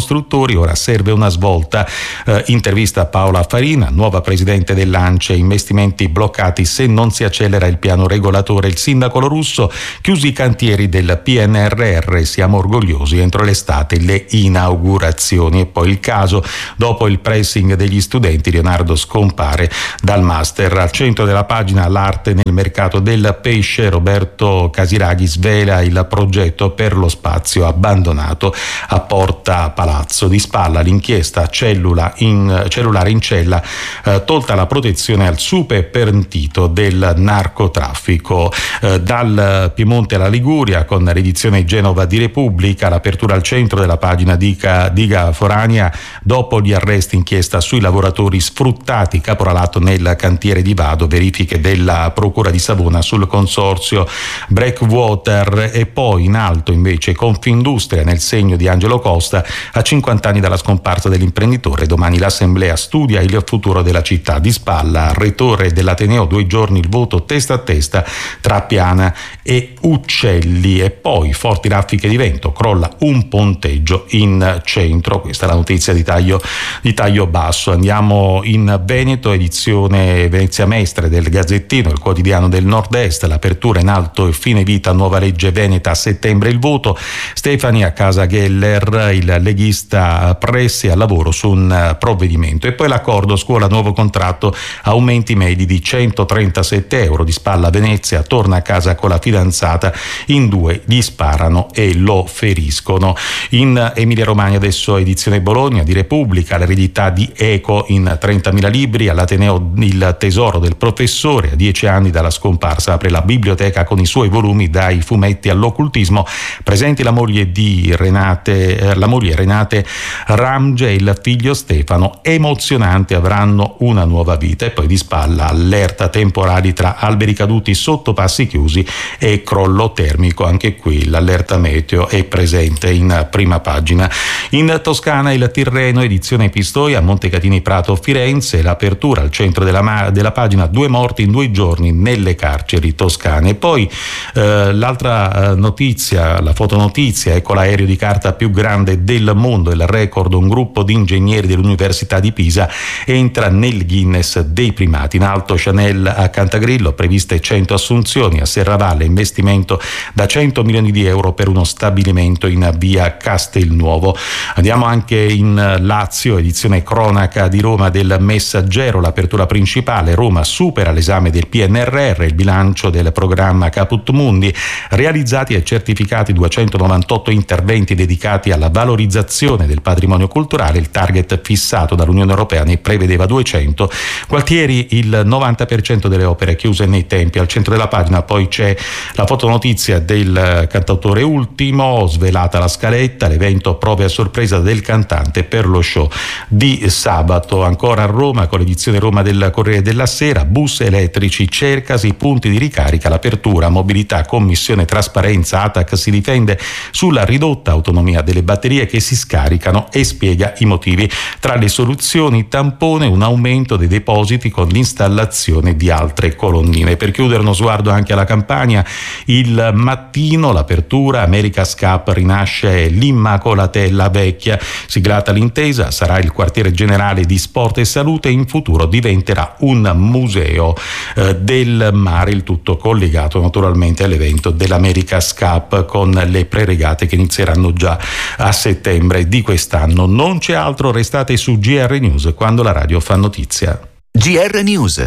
costruttori, ora serve una svolta. Eh, intervista a Paola Farina, nuova presidente dell'ANCE, investimenti bloccati se non si accelera il piano regolatore. Il sindaco Lorusso, chiusi i cantieri del P N R R, siamo orgogliosi, entro l'estate le inaugurazioni. E poi il caso, dopo il pressing degli studenti, Leonardo scompare dal master. Al centro della pagina l'arte nel mercato del pesce, Roberto Casiraghi svela il progetto per lo spazio abbandonato a Porta Palazzo. Di spalla l'inchiesta cellula in, cellulare in cella, eh, tolta la protezione al super pentito del narcotraffico. Eh, dal Piemonte alla Liguria, con l'edizione Genova di Repubblica, l'apertura al centro della pagina Diga, Diga Forania, dopo gli arresti, inchiesta sui lavoratori sfruttati, caporalato nel cantiere di Vado, verifiche della Procura di Savona sul consorzio Breakwater. E poi in alto invece Confindustria, nel segno di Angelo Costa, a cinquanta anni dalla scomparsa dell'imprenditore, domani l'assemblea studia il futuro della città. Di spalla rettore dell'Ateneo, due giorni il voto testa a testa tra Piana e Uccelli. E poi forti raffiche di vento, crolla un ponteggio in centro, questa è la notizia di taglio, di taglio basso. Andiamo in Veneto, edizione Venezia Mestre del Gazzettino, il quotidiano del Nord-Est, l'apertura in alto e fine vita, nuova legge veneta a settembre il voto, Stefani a casa Geller, il leghista Pressi al lavoro su un provvedimento. E poi l'accordo scuola, nuovo contratto, aumenti medi di centotrentasette euro. Di spalla Venezia, torna a casa con la fidanzata, in due gli sparano e lo feriscono. In Emilia Romagna adesso edizione Bologna di Repubblica, l'eredità di Eco in trentamila libri, all'Ateneo il tesoro del professore, a dieci anni dalla scomparsa apre la biblioteca con i suoi volumi dai fumetti all'occultismo, presenti la moglie di Renate, eh, la moglie Renate Ramge e il figlio Stefano, emozionante, avranno una nuova vita. E poi di spalla allerta temporali tra alberi caduti sotto passi chiusi e crollo termico, anche qui l'allerta meteo è presente in prima pagina. In Toscana il Tirreno, edizione Pistoia, Montecatini Prato Firenze, l'apertura al centro della, della pagina, due morti in due giorni nelle carceri toscane. E poi eh, l'altra eh, notizia, la fotonotizia, ecco l'aereo di carta più grande del mondo, il record, un gruppo di ingegneri dell'Università di Pisa entra nel Guinness dei primati. In alto Chanel a Cantagrillo, previste cento assunzioni, a Serravalle investimento da cento milioni di euro per uno stabilimento in via Castelnuovo. Andiamo anche in Lazio, edizione cronaca di Roma del Messaggero, l'apertura principale, Roma supera l'esame del P N R R, il bilancio del programma Caput Mundi, realizzati e certificati duecentonovantotto interventi dedicati alla valorizzazione del patrimonio culturale, il target fissato dall'Unione Europea ne prevedeva duecento. Gualtieri, il novanta per cento delle opere chiuse nei tempi. Al centro della pagina poi c'è la fotonotizia del cantautore Ultimo, svelata la scaletta, l'evento prove a sorpresa del cantante per lo show di sabato. Ancora a Roma, con l'edizione Roma del Corriere della Sera, bus elettrici, cercasi punti di ricarica, l'apertura, mobilità, commissione trasparenza, A T A C si difende sulla ridotta autonomia delle batterie che si scaricano e spiega i motivi. Tra le soluzioni tampone, un aumento dei depositi con l'installazione di altre colonnine. Per chiudere uno sguardo anche alla Campania, il Mattino, l'apertura, America's Cup, rinasce l'Immacolatella Vecchia, siglata l'intesa, sarà il quartiere generale di sport e salute, in futuro diventerà un museo eh, del mare, il tutto collegato naturalmente all'evento dell'America's Cup con le preregate che inizieranno già a settembre di quest'anno. Non c'è altro, restate su G R News quando la radio fa notizia. G R News.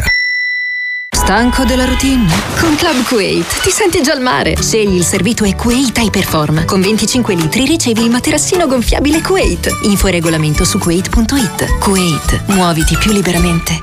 Stanco della routine? Con Club Kuwait ti senti già al mare. Scegli il servito Kuwait Hyperform. Con venticinque litri ricevi il materassino gonfiabile Kuwait. Info e regolamento su kuwait punto it. Kuwait, muoviti più liberamente.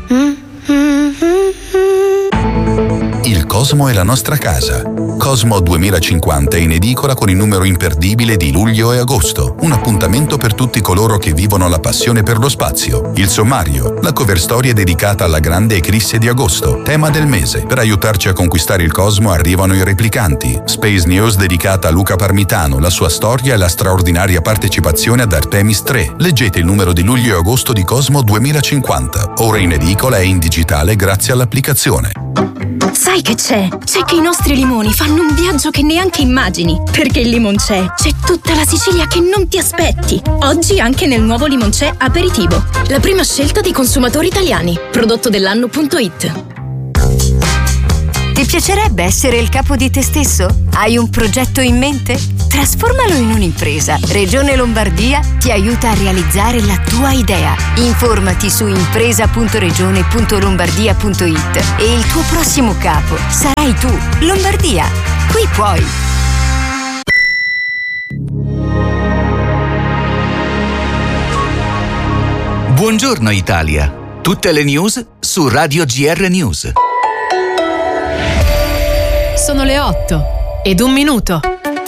Il Cosmo è la nostra casa. Cosmo duemilacinquanta è in edicola con il numero imperdibile di luglio e agosto. Un appuntamento per tutti coloro che vivono la passione per lo spazio. Il sommario, la cover story è dedicata alla grande eclisse di agosto, tema del mese. Per aiutarci a conquistare il Cosmo arrivano i replicanti. Space News dedicata a Luca Parmitano, la sua storia e la straordinaria partecipazione ad Artemis tre. Leggete il numero di luglio e agosto di Cosmo duemilacinquanta. Ora in edicola e in digitale grazie all'applicazione. Sai che c'è? C'è che i nostri limoni fanno un viaggio che neanche immagini. Perché il Limonc'è c'è tutta la Sicilia che non ti aspetti. Oggi anche nel nuovo Limonc'è Aperitivo. La prima scelta dei consumatori italiani. Prodotto dell'anno punto it. Ti piacerebbe essere il capo di te stesso? Hai un progetto in mente? Trasformalo in un'impresa. Regione Lombardia ti aiuta a realizzare la tua idea. Informati su impresa punto regione punto lombardia punto it e il tuo prossimo capo sarai tu. Lombardia, qui puoi. Buongiorno Italia. Tutte le news su Radio G R News. Sono le otto ed un minuto.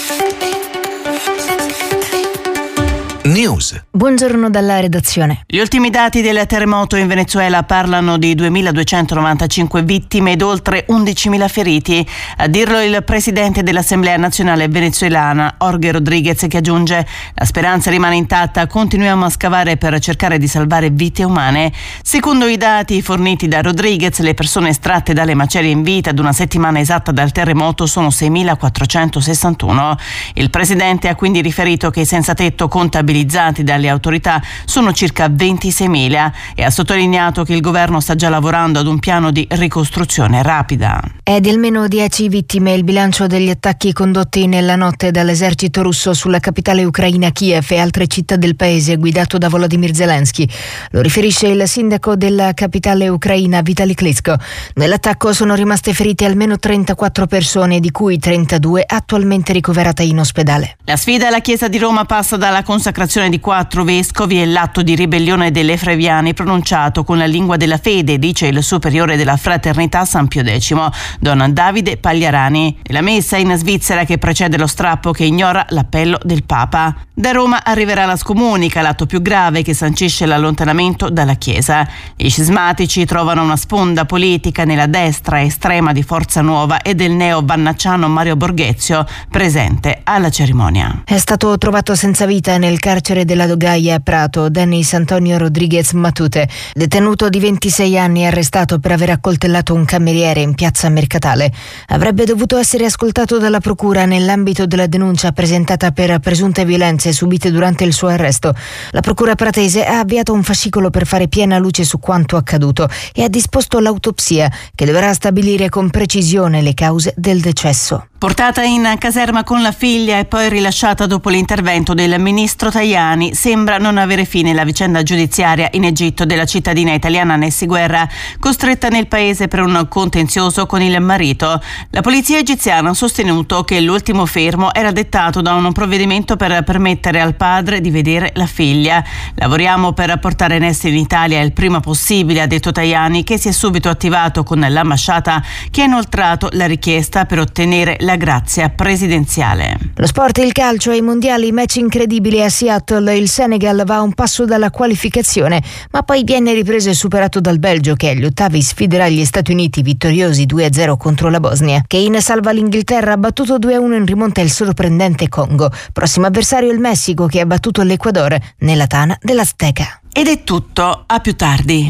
News. Buongiorno dalla redazione. Gli ultimi dati del terremoto in Venezuela parlano di duemiladuecentonovantacinque vittime ed oltre undicimila feriti. A dirlo il presidente dell'Assemblea nazionale venezuelana, Jorge Rodríguez, che aggiunge: la speranza rimane intatta, continuiamo a scavare per cercare di salvare vite umane. Secondo i dati forniti da Rodríguez, le persone estratte dalle macerie in vita ad una settimana esatta dal terremoto sono seimilaquattrocentosessantuno. Il presidente ha quindi riferito che i senzatetto contabilizzati dalle autorità sono circa ventiseimila e ha sottolineato che il governo sta già lavorando ad un piano di ricostruzione rapida. È di almeno dieci vittime il bilancio degli attacchi condotti nella notte dall'esercito russo sulla capitale ucraina Kiev e altre città del paese guidato da Volodymyr Zelensky. Lo riferisce il sindaco della capitale ucraina Vitali Klitschko. Nell'attacco sono rimaste ferite almeno trentaquattro persone, di cui trentadue attualmente ricoverate in ospedale. La sfida alla Chiesa di Roma passa dalla consacrazione di quattro vescovi e l'atto di ribellione delle Efreviani pronunciato con la lingua della fede, dice il superiore della fraternità San Pio X, Don Davide Pagliarani. La messa in Svizzera che precede lo strappo che ignora l'appello del Papa. Da Roma arriverà la scomunica, l'atto più grave che sancisce l'allontanamento dalla Chiesa. I scismatici trovano una sponda politica nella destra estrema di Forza Nuova e del neo-vannacciano Mario Borghezio, presente alla cerimonia. È stato trovato senza vita nel carcere della Dogaia a Prato Denis Antonio Rodriguez Matute, detenuto di ventisei anni arrestato per aver accoltellato un cameriere in piazza Mercatale. Avrebbe dovuto essere ascoltato dalla procura nell'ambito della denuncia presentata per presunte violenze subite durante il suo arresto. La procura pratese ha avviato un fascicolo per fare piena luce su quanto accaduto e ha disposto l'autopsia che dovrà stabilire con precisione le cause del decesso. Portata in caserma con la figlia e poi rilasciata dopo l'intervento del ministro Tajani, sembra non avere fine la vicenda giudiziaria in Egitto della cittadina italiana Nessi Guerra, costretta nel paese per un contenzioso con il marito. La polizia egiziana ha sostenuto che l'ultimo fermo era dettato da un provvedimento per permettere al padre di vedere la figlia. Lavoriamo per portare Nessi in Italia il prima possibile, ha detto Tajani, che si è subito attivato con l'ambasciata che ha inoltrato la richiesta per ottenere la grazia presidenziale. Lo sport, il calcio ai mondiali, match incredibili a Seattle. Il Senegal va a un passo dalla qualificazione, ma poi viene ripreso e superato dal Belgio, che agli ottavi sfiderà gli Stati Uniti, vittoriosi due a zero contro la Bosnia. Kane salva l'Inghilterra, ha battuto due a uno in rimonta il sorprendente Congo. Prossimo avversario il Messico, che ha battuto l'Equador nella tana dell'Azteca. Ed è tutto, a più tardi.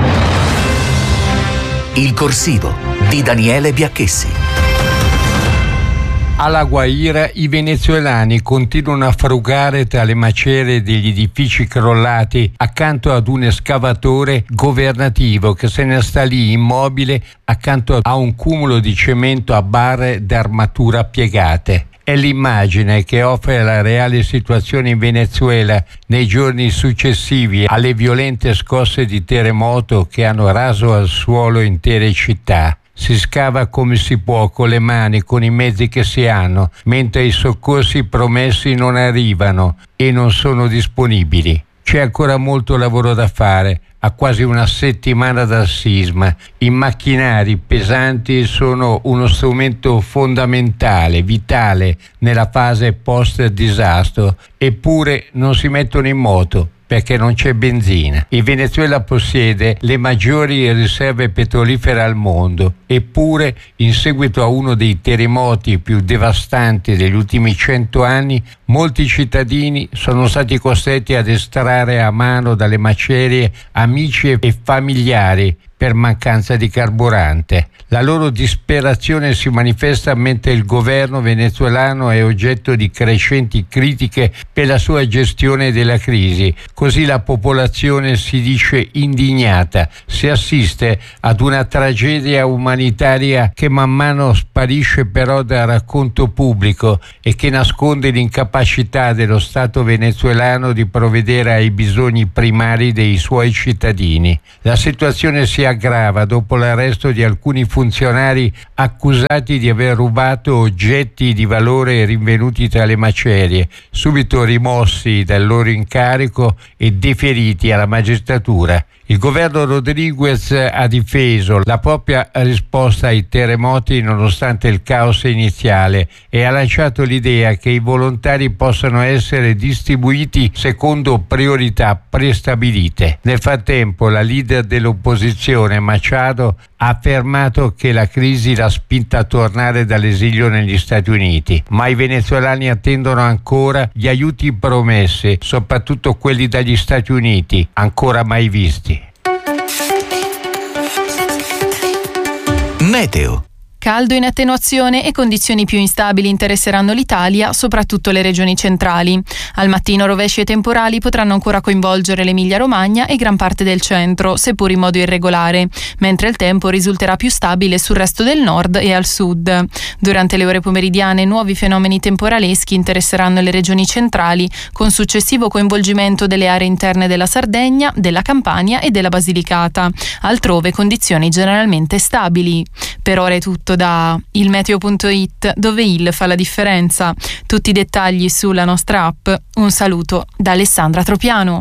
Il corsivo di Daniele Biacchessi. Alla Guaira i venezuelani continuano a frugare tra le macerie degli edifici crollati accanto ad un escavatore governativo che se ne sta lì immobile accanto a un cumulo di cemento a barre d'armatura piegate. È l'immagine che offre la reale situazione in Venezuela nei giorni successivi alle violente scosse di terremoto che hanno raso al suolo intere città. Si scava come si può con le mani, con i mezzi che si hanno, mentre i soccorsi promessi non arrivano e non sono disponibili. C'è ancora molto lavoro da fare, a quasi una settimana dal sisma. I macchinari pesanti sono uno strumento fondamentale, vitale nella fase post-disastro, eppure non si mettono in moto perché non c'è benzina. Il Venezuela possiede le maggiori riserve petrolifere al mondo, eppure in seguito a uno dei terremoti più devastanti degli ultimi cento anni, molti cittadini sono stati costretti ad estrarre a mano dalle macerie amici e familiari per mancanza di carburante. La loro disperazione si manifesta mentre il governo venezuelano è oggetto di crescenti critiche per la sua gestione della crisi. Così la popolazione si dice indignata. Si assiste ad una tragedia umanitaria che man mano sparisce però dal racconto pubblico e che nasconde l'incapacità dello Stato venezuelano di provvedere ai bisogni primari dei suoi cittadini. La situazione si aggrava dopo l'arresto di alcuni funzionari accusati di aver rubato oggetti di valore rinvenuti tra le macerie, subito rimossi dal loro incarico e deferiti alla magistratura. Il governo Rodriguez ha difeso la propria risposta ai terremoti nonostante il caos iniziale e ha lanciato l'idea che i volontari possano essere distribuiti secondo priorità prestabilite. Nel frattempo, la leader dell'opposizione, Machado, ha affermato che la crisi l'ha spinta a tornare dall'esilio negli Stati Uniti, ma i venezuelani attendono ancora gli aiuti promessi, soprattutto quelli dagli Stati Uniti, ancora mai visti. Meteo. Caldo in attenuazione e condizioni più instabili interesseranno l'Italia, soprattutto le regioni centrali. Al mattino rovesci e temporali potranno ancora coinvolgere l'Emilia-Romagna e gran parte del centro, seppur in modo irregolare, mentre il tempo risulterà più stabile sul resto del nord e al sud. Durante le ore pomeridiane nuovi fenomeni temporaleschi interesseranno le regioni centrali, con successivo coinvolgimento delle aree interne della Sardegna, della Campania e della Basilicata. Altrove condizioni generalmente stabili. Per ora è tutto da ilmeteo punto it, dove il fa la differenza. Tutti i dettagli sulla nostra app. Un saluto da Alessandra Tropiano.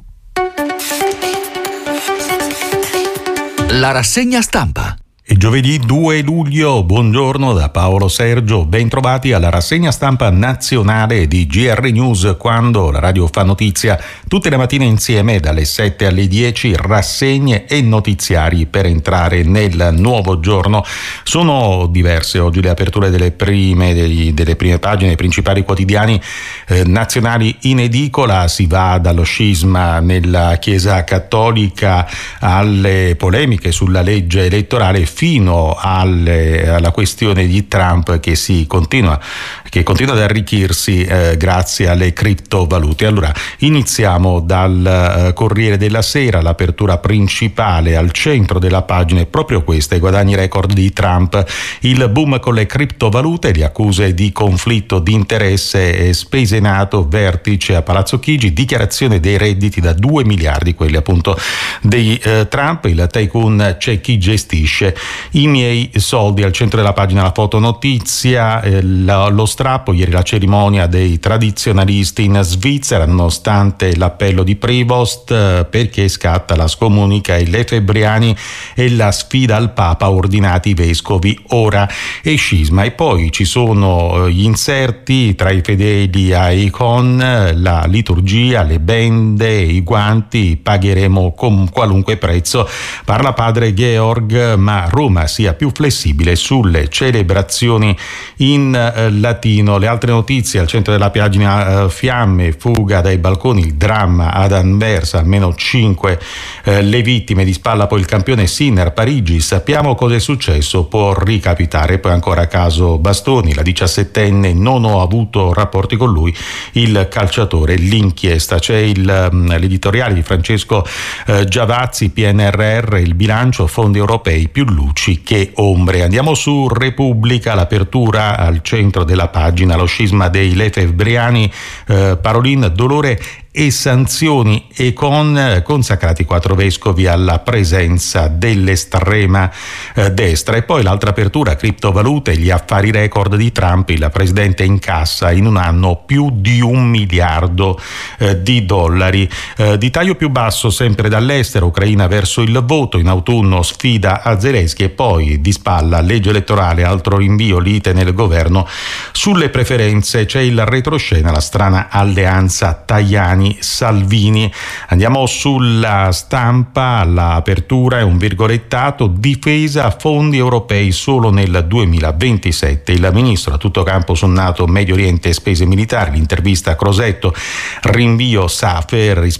La rassegna stampa. È giovedì due luglio, buongiorno da Paolo Sergio, ben trovati alla rassegna stampa nazionale di G R News, quando la radio fa notizia tutte le mattine insieme dalle sette alle dieci, rassegne e notiziari per entrare nel nuovo giorno. Sono diverse oggi le aperture delle prime, degli, delle prime pagine dei principali quotidiani eh, nazionali in edicola. Si va dallo scisma nella Chiesa Cattolica alle polemiche sulla legge elettorale fino alle, alla questione di Trump che si continua che continua ad arricchirsi eh, grazie alle criptovalute. Allora iniziamo dal eh, Corriere della Sera. L'apertura principale al centro della pagina è proprio questa: i guadagni record di Trump, il boom con le criptovalute, le accuse di conflitto di interesse, spese NATO, vertice a Palazzo Chigi, dichiarazione dei redditi da due miliardi, quelli appunto dei eh, Trump. Il tycoon c'è chi gestisce i miei soldi. Al centro della pagina la fotonotizia, eh, lo, lo strappo, ieri la cerimonia dei tradizionalisti in Svizzera, nonostante l'appello di Prevost, eh, perché scatta la scomunica e le febbriani e la sfida al Papa, ordinati i vescovi ora, e scisma. E poi ci sono gli inserti tra i fedeli a Icon, la liturgia, le bende, i guanti, pagheremo con qualunque prezzo, parla padre Georg, ma Roma sia più flessibile sulle celebrazioni in eh, latino. Le altre notizie al centro della pagina: eh, fiamme, fuga dai balconi, il dramma ad Anversa, almeno cinque eh, le vittime, di spalla poi il campione Sinner, Parigi, sappiamo cosa è successo, può ricapitare. Poi ancora caso Bastoni, la diciassettenne, non ho avuto rapporti con lui, il calciatore, l'inchiesta. C'è il, l'editoriale di Francesco eh, Giavazzi, P N R R, il bilancio, fondi europei, più luci che ombre. Andiamo su Repubblica, l'apertura al centro della pagina, lo scisma dei lefebbriani, eh, Parolin, dolore e sanzioni, e con consacrati quattro vescovi alla presenza dell'estrema eh, destra. E poi l'altra apertura, criptovalute, gli affari record di Trump, il presidente incassa in un anno più di un miliardo eh, di dollari. Eh, di taglio più basso sempre dall'estero, Ucraina verso il voto, in autunno sfida a Zelensky, e poi di spalla legge elettorale, altro rinvio, lite nel governo sulle preferenze. C'è il retroscena, la strana alleanza Tajani Salvini. Andiamo sulla Stampa, l'apertura è un virgolettato: difesa, fondi europei solo nel duemilaventisette. Il ministro a tutto campo su NATO, Medio Oriente e spese militari. L'intervista a Crosetto, rinvio Safer rispetto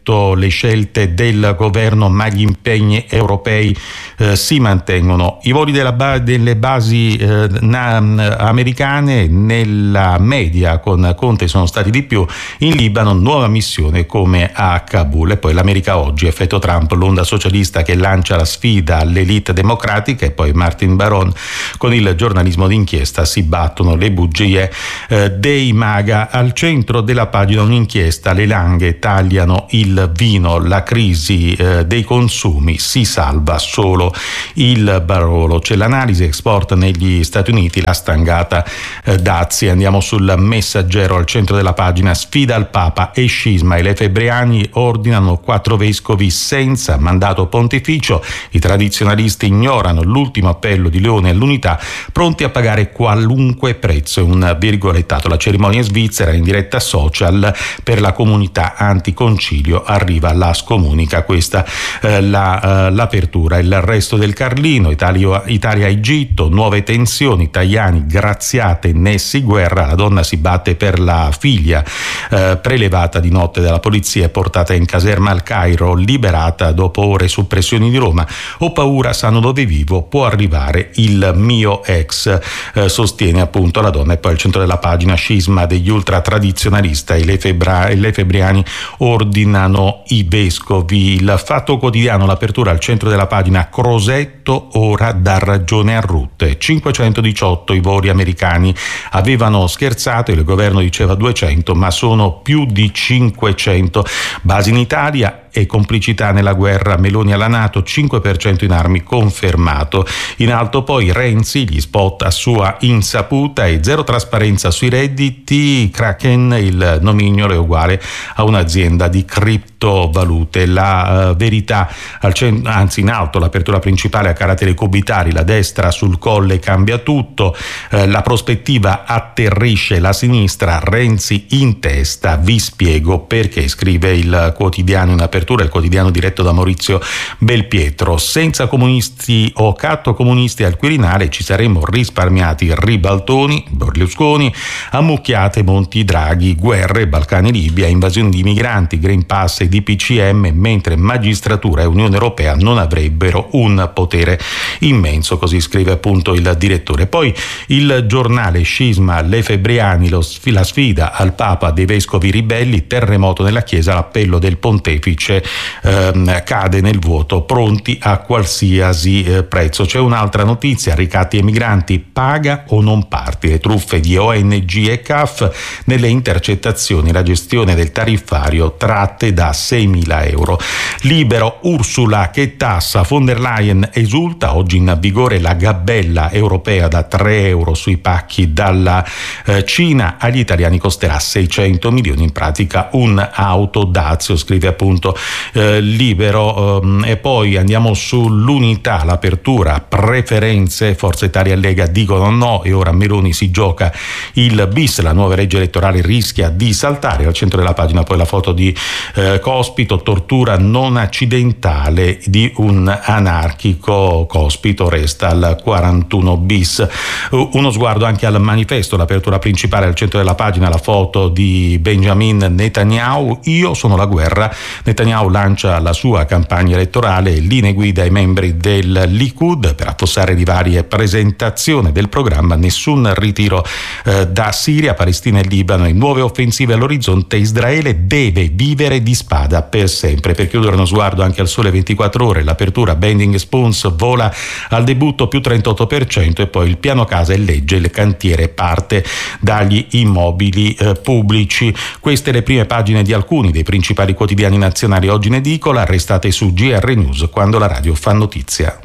detto le scelte del governo, ma gli impegni europei eh, si mantengono. I voli della ba- delle basi eh, na- americane nella media con Conte sono stati di più. In Libano nuova missione come a Kabul. E poi l'America oggi, effetto Trump, l'onda socialista che lancia la sfida all'elite democratica, e poi Martin Baron con il giornalismo d'inchiesta, si battono le bugie eh, dei MAGA. Al centro della pagina un'inchiesta, le langhe tagliano il vino, la crisi eh, dei consumi, si salva solo il Barolo. C'è l'analisi export negli Stati Uniti, la stangata eh, dazi. Andiamo sul Messaggero, al centro della pagina, sfida al Papa e scisma, e le febbriani ordinano quattro vescovi senza mandato pontificio, i tradizionalisti ignorano l'ultimo appello di Leone all'unità, pronti a pagare qualunque prezzo. Un virgolettato, la cerimonia svizzera in diretta social per la comunità anticoncilio, arriva la scomunica. Questa eh, la, eh, l'apertura. Il resto del Carlino, Italia, Italia-Egitto, nuove tensioni, Tajani graziate, Nessi guerra, la donna si batte per la figlia eh, prelevata di notte dalla polizia e portata in caserma al Cairo, liberata dopo ore su pressioni di Roma. Ho paura, sanno dove vivo, può arrivare il mio ex, eh, sostiene appunto la donna. E poi al centro della pagina, scisma degli ultratradizionalisti, e le, febra- le febbriani ordinano i vescovi. Il Fatto Quotidiano, l'apertura al centro della pagina, Crosetto ora dà ragione a Rutte, cinquecentodiciotto i voli americani, avevano scherzato, il governo diceva duecento, ma sono più di cinquecento. Basi in Italia e complicità nella guerra, Meloni alla NATO, cinque per cento in armi confermato. In alto poi Renzi, gli spot a sua insaputa e zero trasparenza sui redditi, Kraken, il nomignolo è uguale a un'azienda di criptovalute. La uh, verità, al cent- anzi in alto, l'apertura principale a carattere cubitari, la destra sul Colle cambia tutto, uh, la prospettiva atterrisce la sinistra, Renzi in testa, vi spiego perché, scrive il quotidiano in apertura, il quotidiano diretto da Maurizio Belpietro. Senza comunisti o catto comunisti al Quirinale ci saremmo risparmiati ribaltoni, Berlusconi, ammucchiate Monti Draghi, guerre, Balcani Libia, invasioni di migranti, Green Pass e D P C M, mentre magistratura e Unione Europea non avrebbero un potere immenso, così scrive appunto il direttore. Poi il Giornale, scisma, le febbriani, lo, la sfida al Papa dei vescovi ribelli, terremoto nella Chiesa, l'appello del pontefice ehm, cade nel vuoto, pronti a qualsiasi eh, prezzo. C'è un'altra notizia, ricatti e migranti, paga o non parti, le truffe di O N G e C A F nelle intercettazioni, la gestione del tariffario, tratte da seimila euro. Libero, Ursula che tassa, von der Leyen esulta, oggi in vigore la gabella europea da tre euro sui pacchi dalla eh, Cina, agli italiani costerà seicento milioni, in pratica un auto Dazio, scrive appunto eh, Libero. Um, e poi andiamo sull'Unità, l'apertura, preferenze, Forza Italia e Lega dicono no e ora Meloni si gioca il bis, la nuova legge elettorale rischia di saltare. Al centro della pagina poi la foto di eh, Cospito, tortura non accidentale di un anarchico, Cospito resta al quarantuno bis. Uh, uno sguardo anche al manifesto, l'apertura principale, al centro della pagina la foto di Benjamin Netanyahu, io sono la guerra. Netanyahu lancia la sua campagna elettorale, linee guida ai membri del Likud per affossare di varie presentazioni del programma, nessun ritiro eh, da Siria, Palestina e Libano e nuove offensive all'orizzonte, Israele deve vivere di spada per sempre. Per chiudere uno sguardo anche al Sole ventiquattro ore, l'apertura, Bending Spoons vola al debutto più trentotto per cento e poi il piano casa e legge, il cantiere parte dagli immobili eh, pubblici. Queste le prime pagine di alcuni dei principali quotidiani nazionali oggi in edicola, restate su G R News quando la radio fa notizia.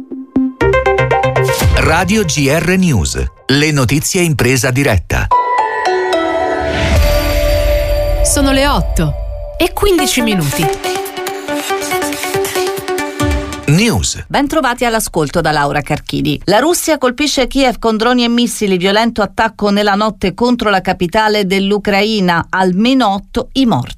Radio G R News, le notizie in presa diretta. Sono le otto e quindici minuti. News. Ben trovati all'ascolto da Laura Carchidi. La Russia colpisce Kiev con droni e missili, violento attacco nella notte contro la capitale dell'Ucraina, almeno otto i morti.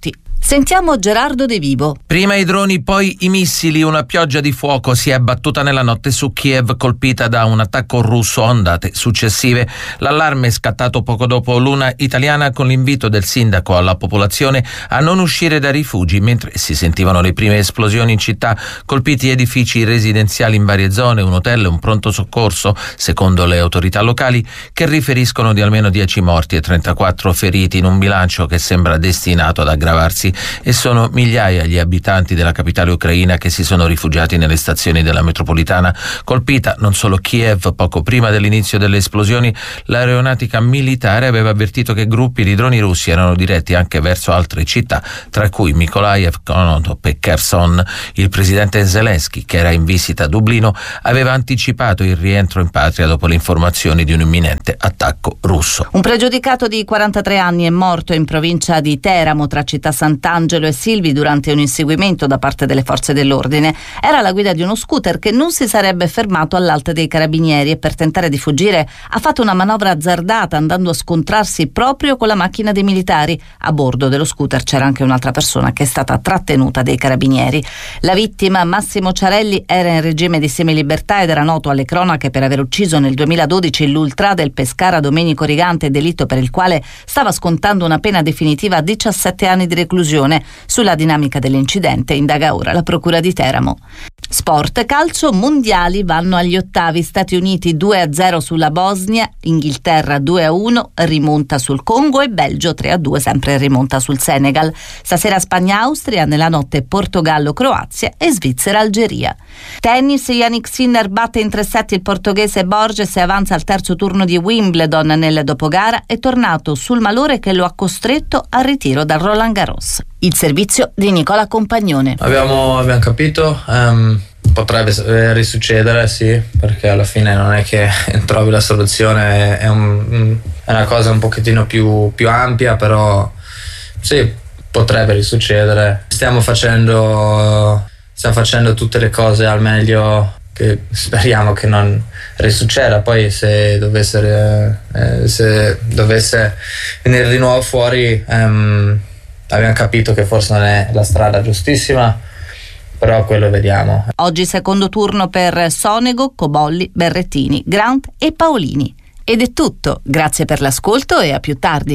Sentiamo Gerardo De Vivo. Prima i droni, poi i missili. Una pioggia di fuoco si è abbattuta nella notte su Kiev, colpita da un attacco russo a ondate successive. L'allarme è scattato poco dopo l'una italiana, con l'invito del sindaco alla popolazione a non uscire dai rifugi, mentre si sentivano le prime esplosioni in città. Colpiti edifici residenziali in varie zone, un hotel e un pronto soccorso, secondo le autorità locali, che riferiscono di almeno dieci morti e trentaquattro feriti, in un bilancio che sembra destinato ad aggravarsi. E sono migliaia gli abitanti della capitale ucraina che si sono rifugiati nelle stazioni della metropolitana. Colpita non solo Kiev, poco prima dell'inizio delle esplosioni l'aeronautica militare aveva avvertito che gruppi di droni russi erano diretti anche verso altre città, tra cui Mykolaiv, Konotop e Kherson. Il presidente Zelensky, che era in visita a Dublino, aveva anticipato il rientro in patria dopo le informazioni di un imminente attacco russo. Un pregiudicato di quarantatré anni è morto in provincia di Teramo, tra città Sant'Angelo e Silvi, durante un inseguimento da parte delle forze dell'ordine. Era alla guida di uno scooter che non si sarebbe fermato all'Alta dei Carabinieri e per tentare di fuggire ha fatto una manovra azzardata, andando a scontrarsi proprio con la macchina dei militari. A bordo dello scooter c'era anche un'altra persona che è stata trattenuta dai Carabinieri. La vittima, Massimo Ciarelli, era in regime di semilibertà ed era noto alle cronache per aver ucciso nel duemiladodici l'ultra del Pescara Domenico Rigante, delitto per il quale stava scontando una pena definitiva a diciassette anni di reclusione. Sulla dinamica dell'incidente indaga ora la Procura di Teramo. Sport, calcio, mondiali vanno agli ottavi. Stati Uniti due a zero sulla Bosnia, Inghilterra due a uno, rimonta sul Congo, e Belgio tre a due, sempre rimonta sul Senegal. Stasera Spagna-Austria, nella notte Portogallo-Croazia e Svizzera-Algeria. Tennis, Jannik Sinner batte in tre set il portoghese Borges e avanza al terzo turno di Wimbledon. Nel dopogara è tornato sul malore che lo ha costretto al ritiro dal Roland Garros. Il servizio di Nicola Compagnone. Abbiamo, abbiamo capito, um, potrebbe risuccedere, sì, perché alla fine non è che trovi la soluzione, è, un, è una cosa un pochettino più, più ampia, però sì, potrebbe risuccedere. Stiamo facendo, stiamo facendo tutte le cose al meglio, che speriamo che non risucceda. Poi se dovesse, eh, se dovesse venire di nuovo fuori, um, abbiamo capito che forse non è la strada giustissima, però quello vediamo. Oggi secondo turno per Sonego, Cobolli, Berrettini, Grant e Paolini. Ed è tutto, grazie per l'ascolto e a più tardi.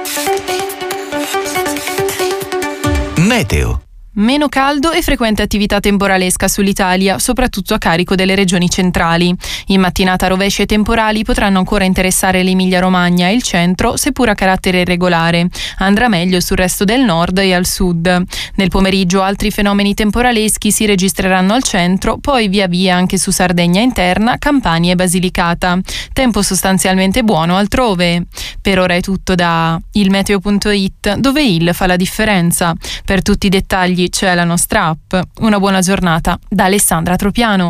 Meteo. Meno caldo e frequente attività temporalesca sull'Italia, soprattutto a carico delle regioni centrali. In mattinata rovesci e temporali potranno ancora interessare l'Emilia-Romagna e il centro, seppur a carattere irregolare. Andrà meglio sul resto del nord e al sud. Nel pomeriggio altri fenomeni temporaleschi si registreranno al centro, poi via via anche su Sardegna interna, Campania e Basilicata. Tempo sostanzialmente buono altrove. Per ora è tutto da il meteo punto it, dove il fa la differenza. Per tutti i dettagli c'è la nostra app. Una buona giornata da Alessandra Tropiano.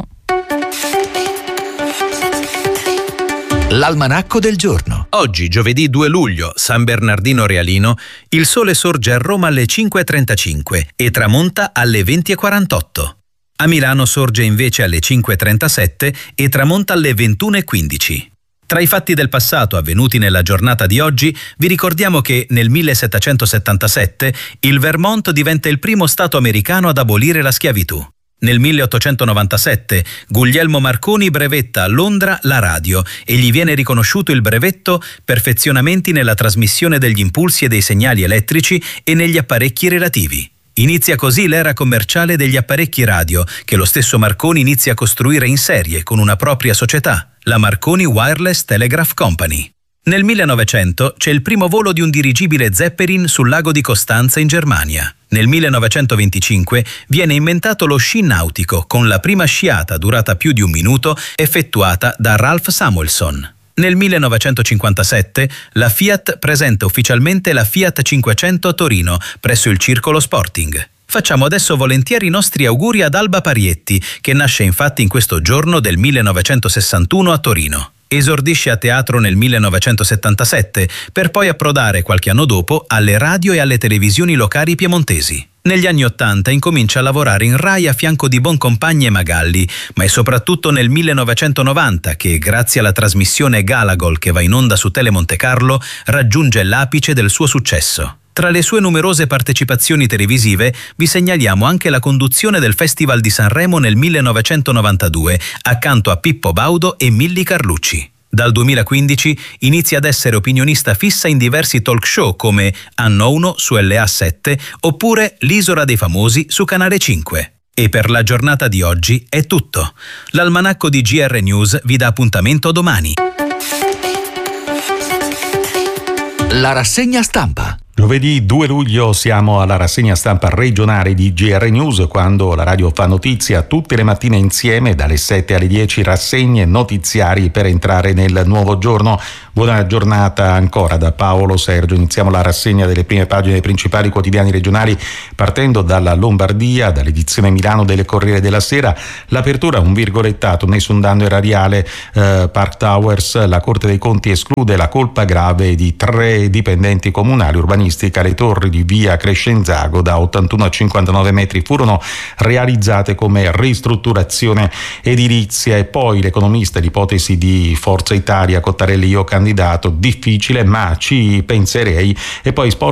L'almanacco del giorno. Oggi, giovedì due luglio, San Bernardino Realino, il sole sorge a Roma alle cinque e trentacinque e tramonta alle venti e quarantotto. A Milano sorge invece alle cinque e trentasette e tramonta alle ventuno e quindici. Tra i fatti del passato avvenuti nella giornata di oggi, vi ricordiamo che nel millesettecentosettantasette il Vermont diventa il primo stato americano ad abolire la schiavitù. Nel milleottocentonovantasette Guglielmo Marconi brevetta a Londra la radio e gli viene riconosciuto il brevetto Perfezionamenti nella trasmissione degli impulsi e dei segnali elettrici e negli apparecchi relativi. Inizia così l'era commerciale degli apparecchi radio, che lo stesso Marconi inizia a costruire in serie con una propria società, la Marconi Wireless Telegraph Company. Nel millenovecento c'è il primo volo di un dirigibile Zeppelin sul lago di Costanza in Germania. Nel millenovecentoventicinque viene inventato lo sci nautico, con la prima sciata durata più di un minuto effettuata da Ralph Samuelson. Nel millenovecentocinquantasette la Fiat presenta ufficialmente la Fiat cinquecento a Torino, presso il Circolo Sporting. Facciamo adesso volentieri i nostri auguri ad Alba Parietti, che nasce infatti in questo giorno del millenovecentosessantuno a Torino. Esordisce a teatro nel millenovecentosettantasette, per poi approdare qualche anno dopo alle radio e alle televisioni locali piemontesi. Negli anni Ottanta incomincia a lavorare in Rai a fianco di Boncompagni e Magalli, ma è soprattutto nel millenovecentonovanta che, grazie alla trasmissione Galagol che va in onda su Tele Monte Carlo, raggiunge l'apice del suo successo. Tra le sue numerose partecipazioni televisive vi segnaliamo anche la conduzione del Festival di Sanremo nel millenovecentonovantadue, accanto a Pippo Baudo e Milly Carlucci. Dal duemilaquindici inizia ad essere opinionista fissa in diversi talk show come Anno uno su L A sette oppure L'Isola dei Famosi su Canale cinque. E per la giornata di oggi è tutto. L'almanacco di G R News vi dà appuntamento domani. La rassegna stampa. Giovedì due luglio siamo alla rassegna stampa regionale di G R News, quando la radio fa notizia tutte le mattine insieme dalle sette alle dieci, rassegne notiziari per entrare nel nuovo giorno. Buona giornata ancora da Paolo Sergio. Iniziamo la rassegna delle prime pagine dei principali quotidiani regionali partendo dalla Lombardia, dall'edizione Milano del Corriere della Sera. L'apertura, un virgolettato, nessun danno erariale, eh, Park Towers, la Corte dei Conti esclude la colpa grave di tre dipendenti comunali. Urbanistica, le torri di via Crescenzago da ottantuno a cinquantanove metri furono realizzate come ristrutturazione edilizia. E poi l'economista, l'ipotesi di Forza Italia, Cottarelli io candidato, difficile ma ci penserei. E poi sport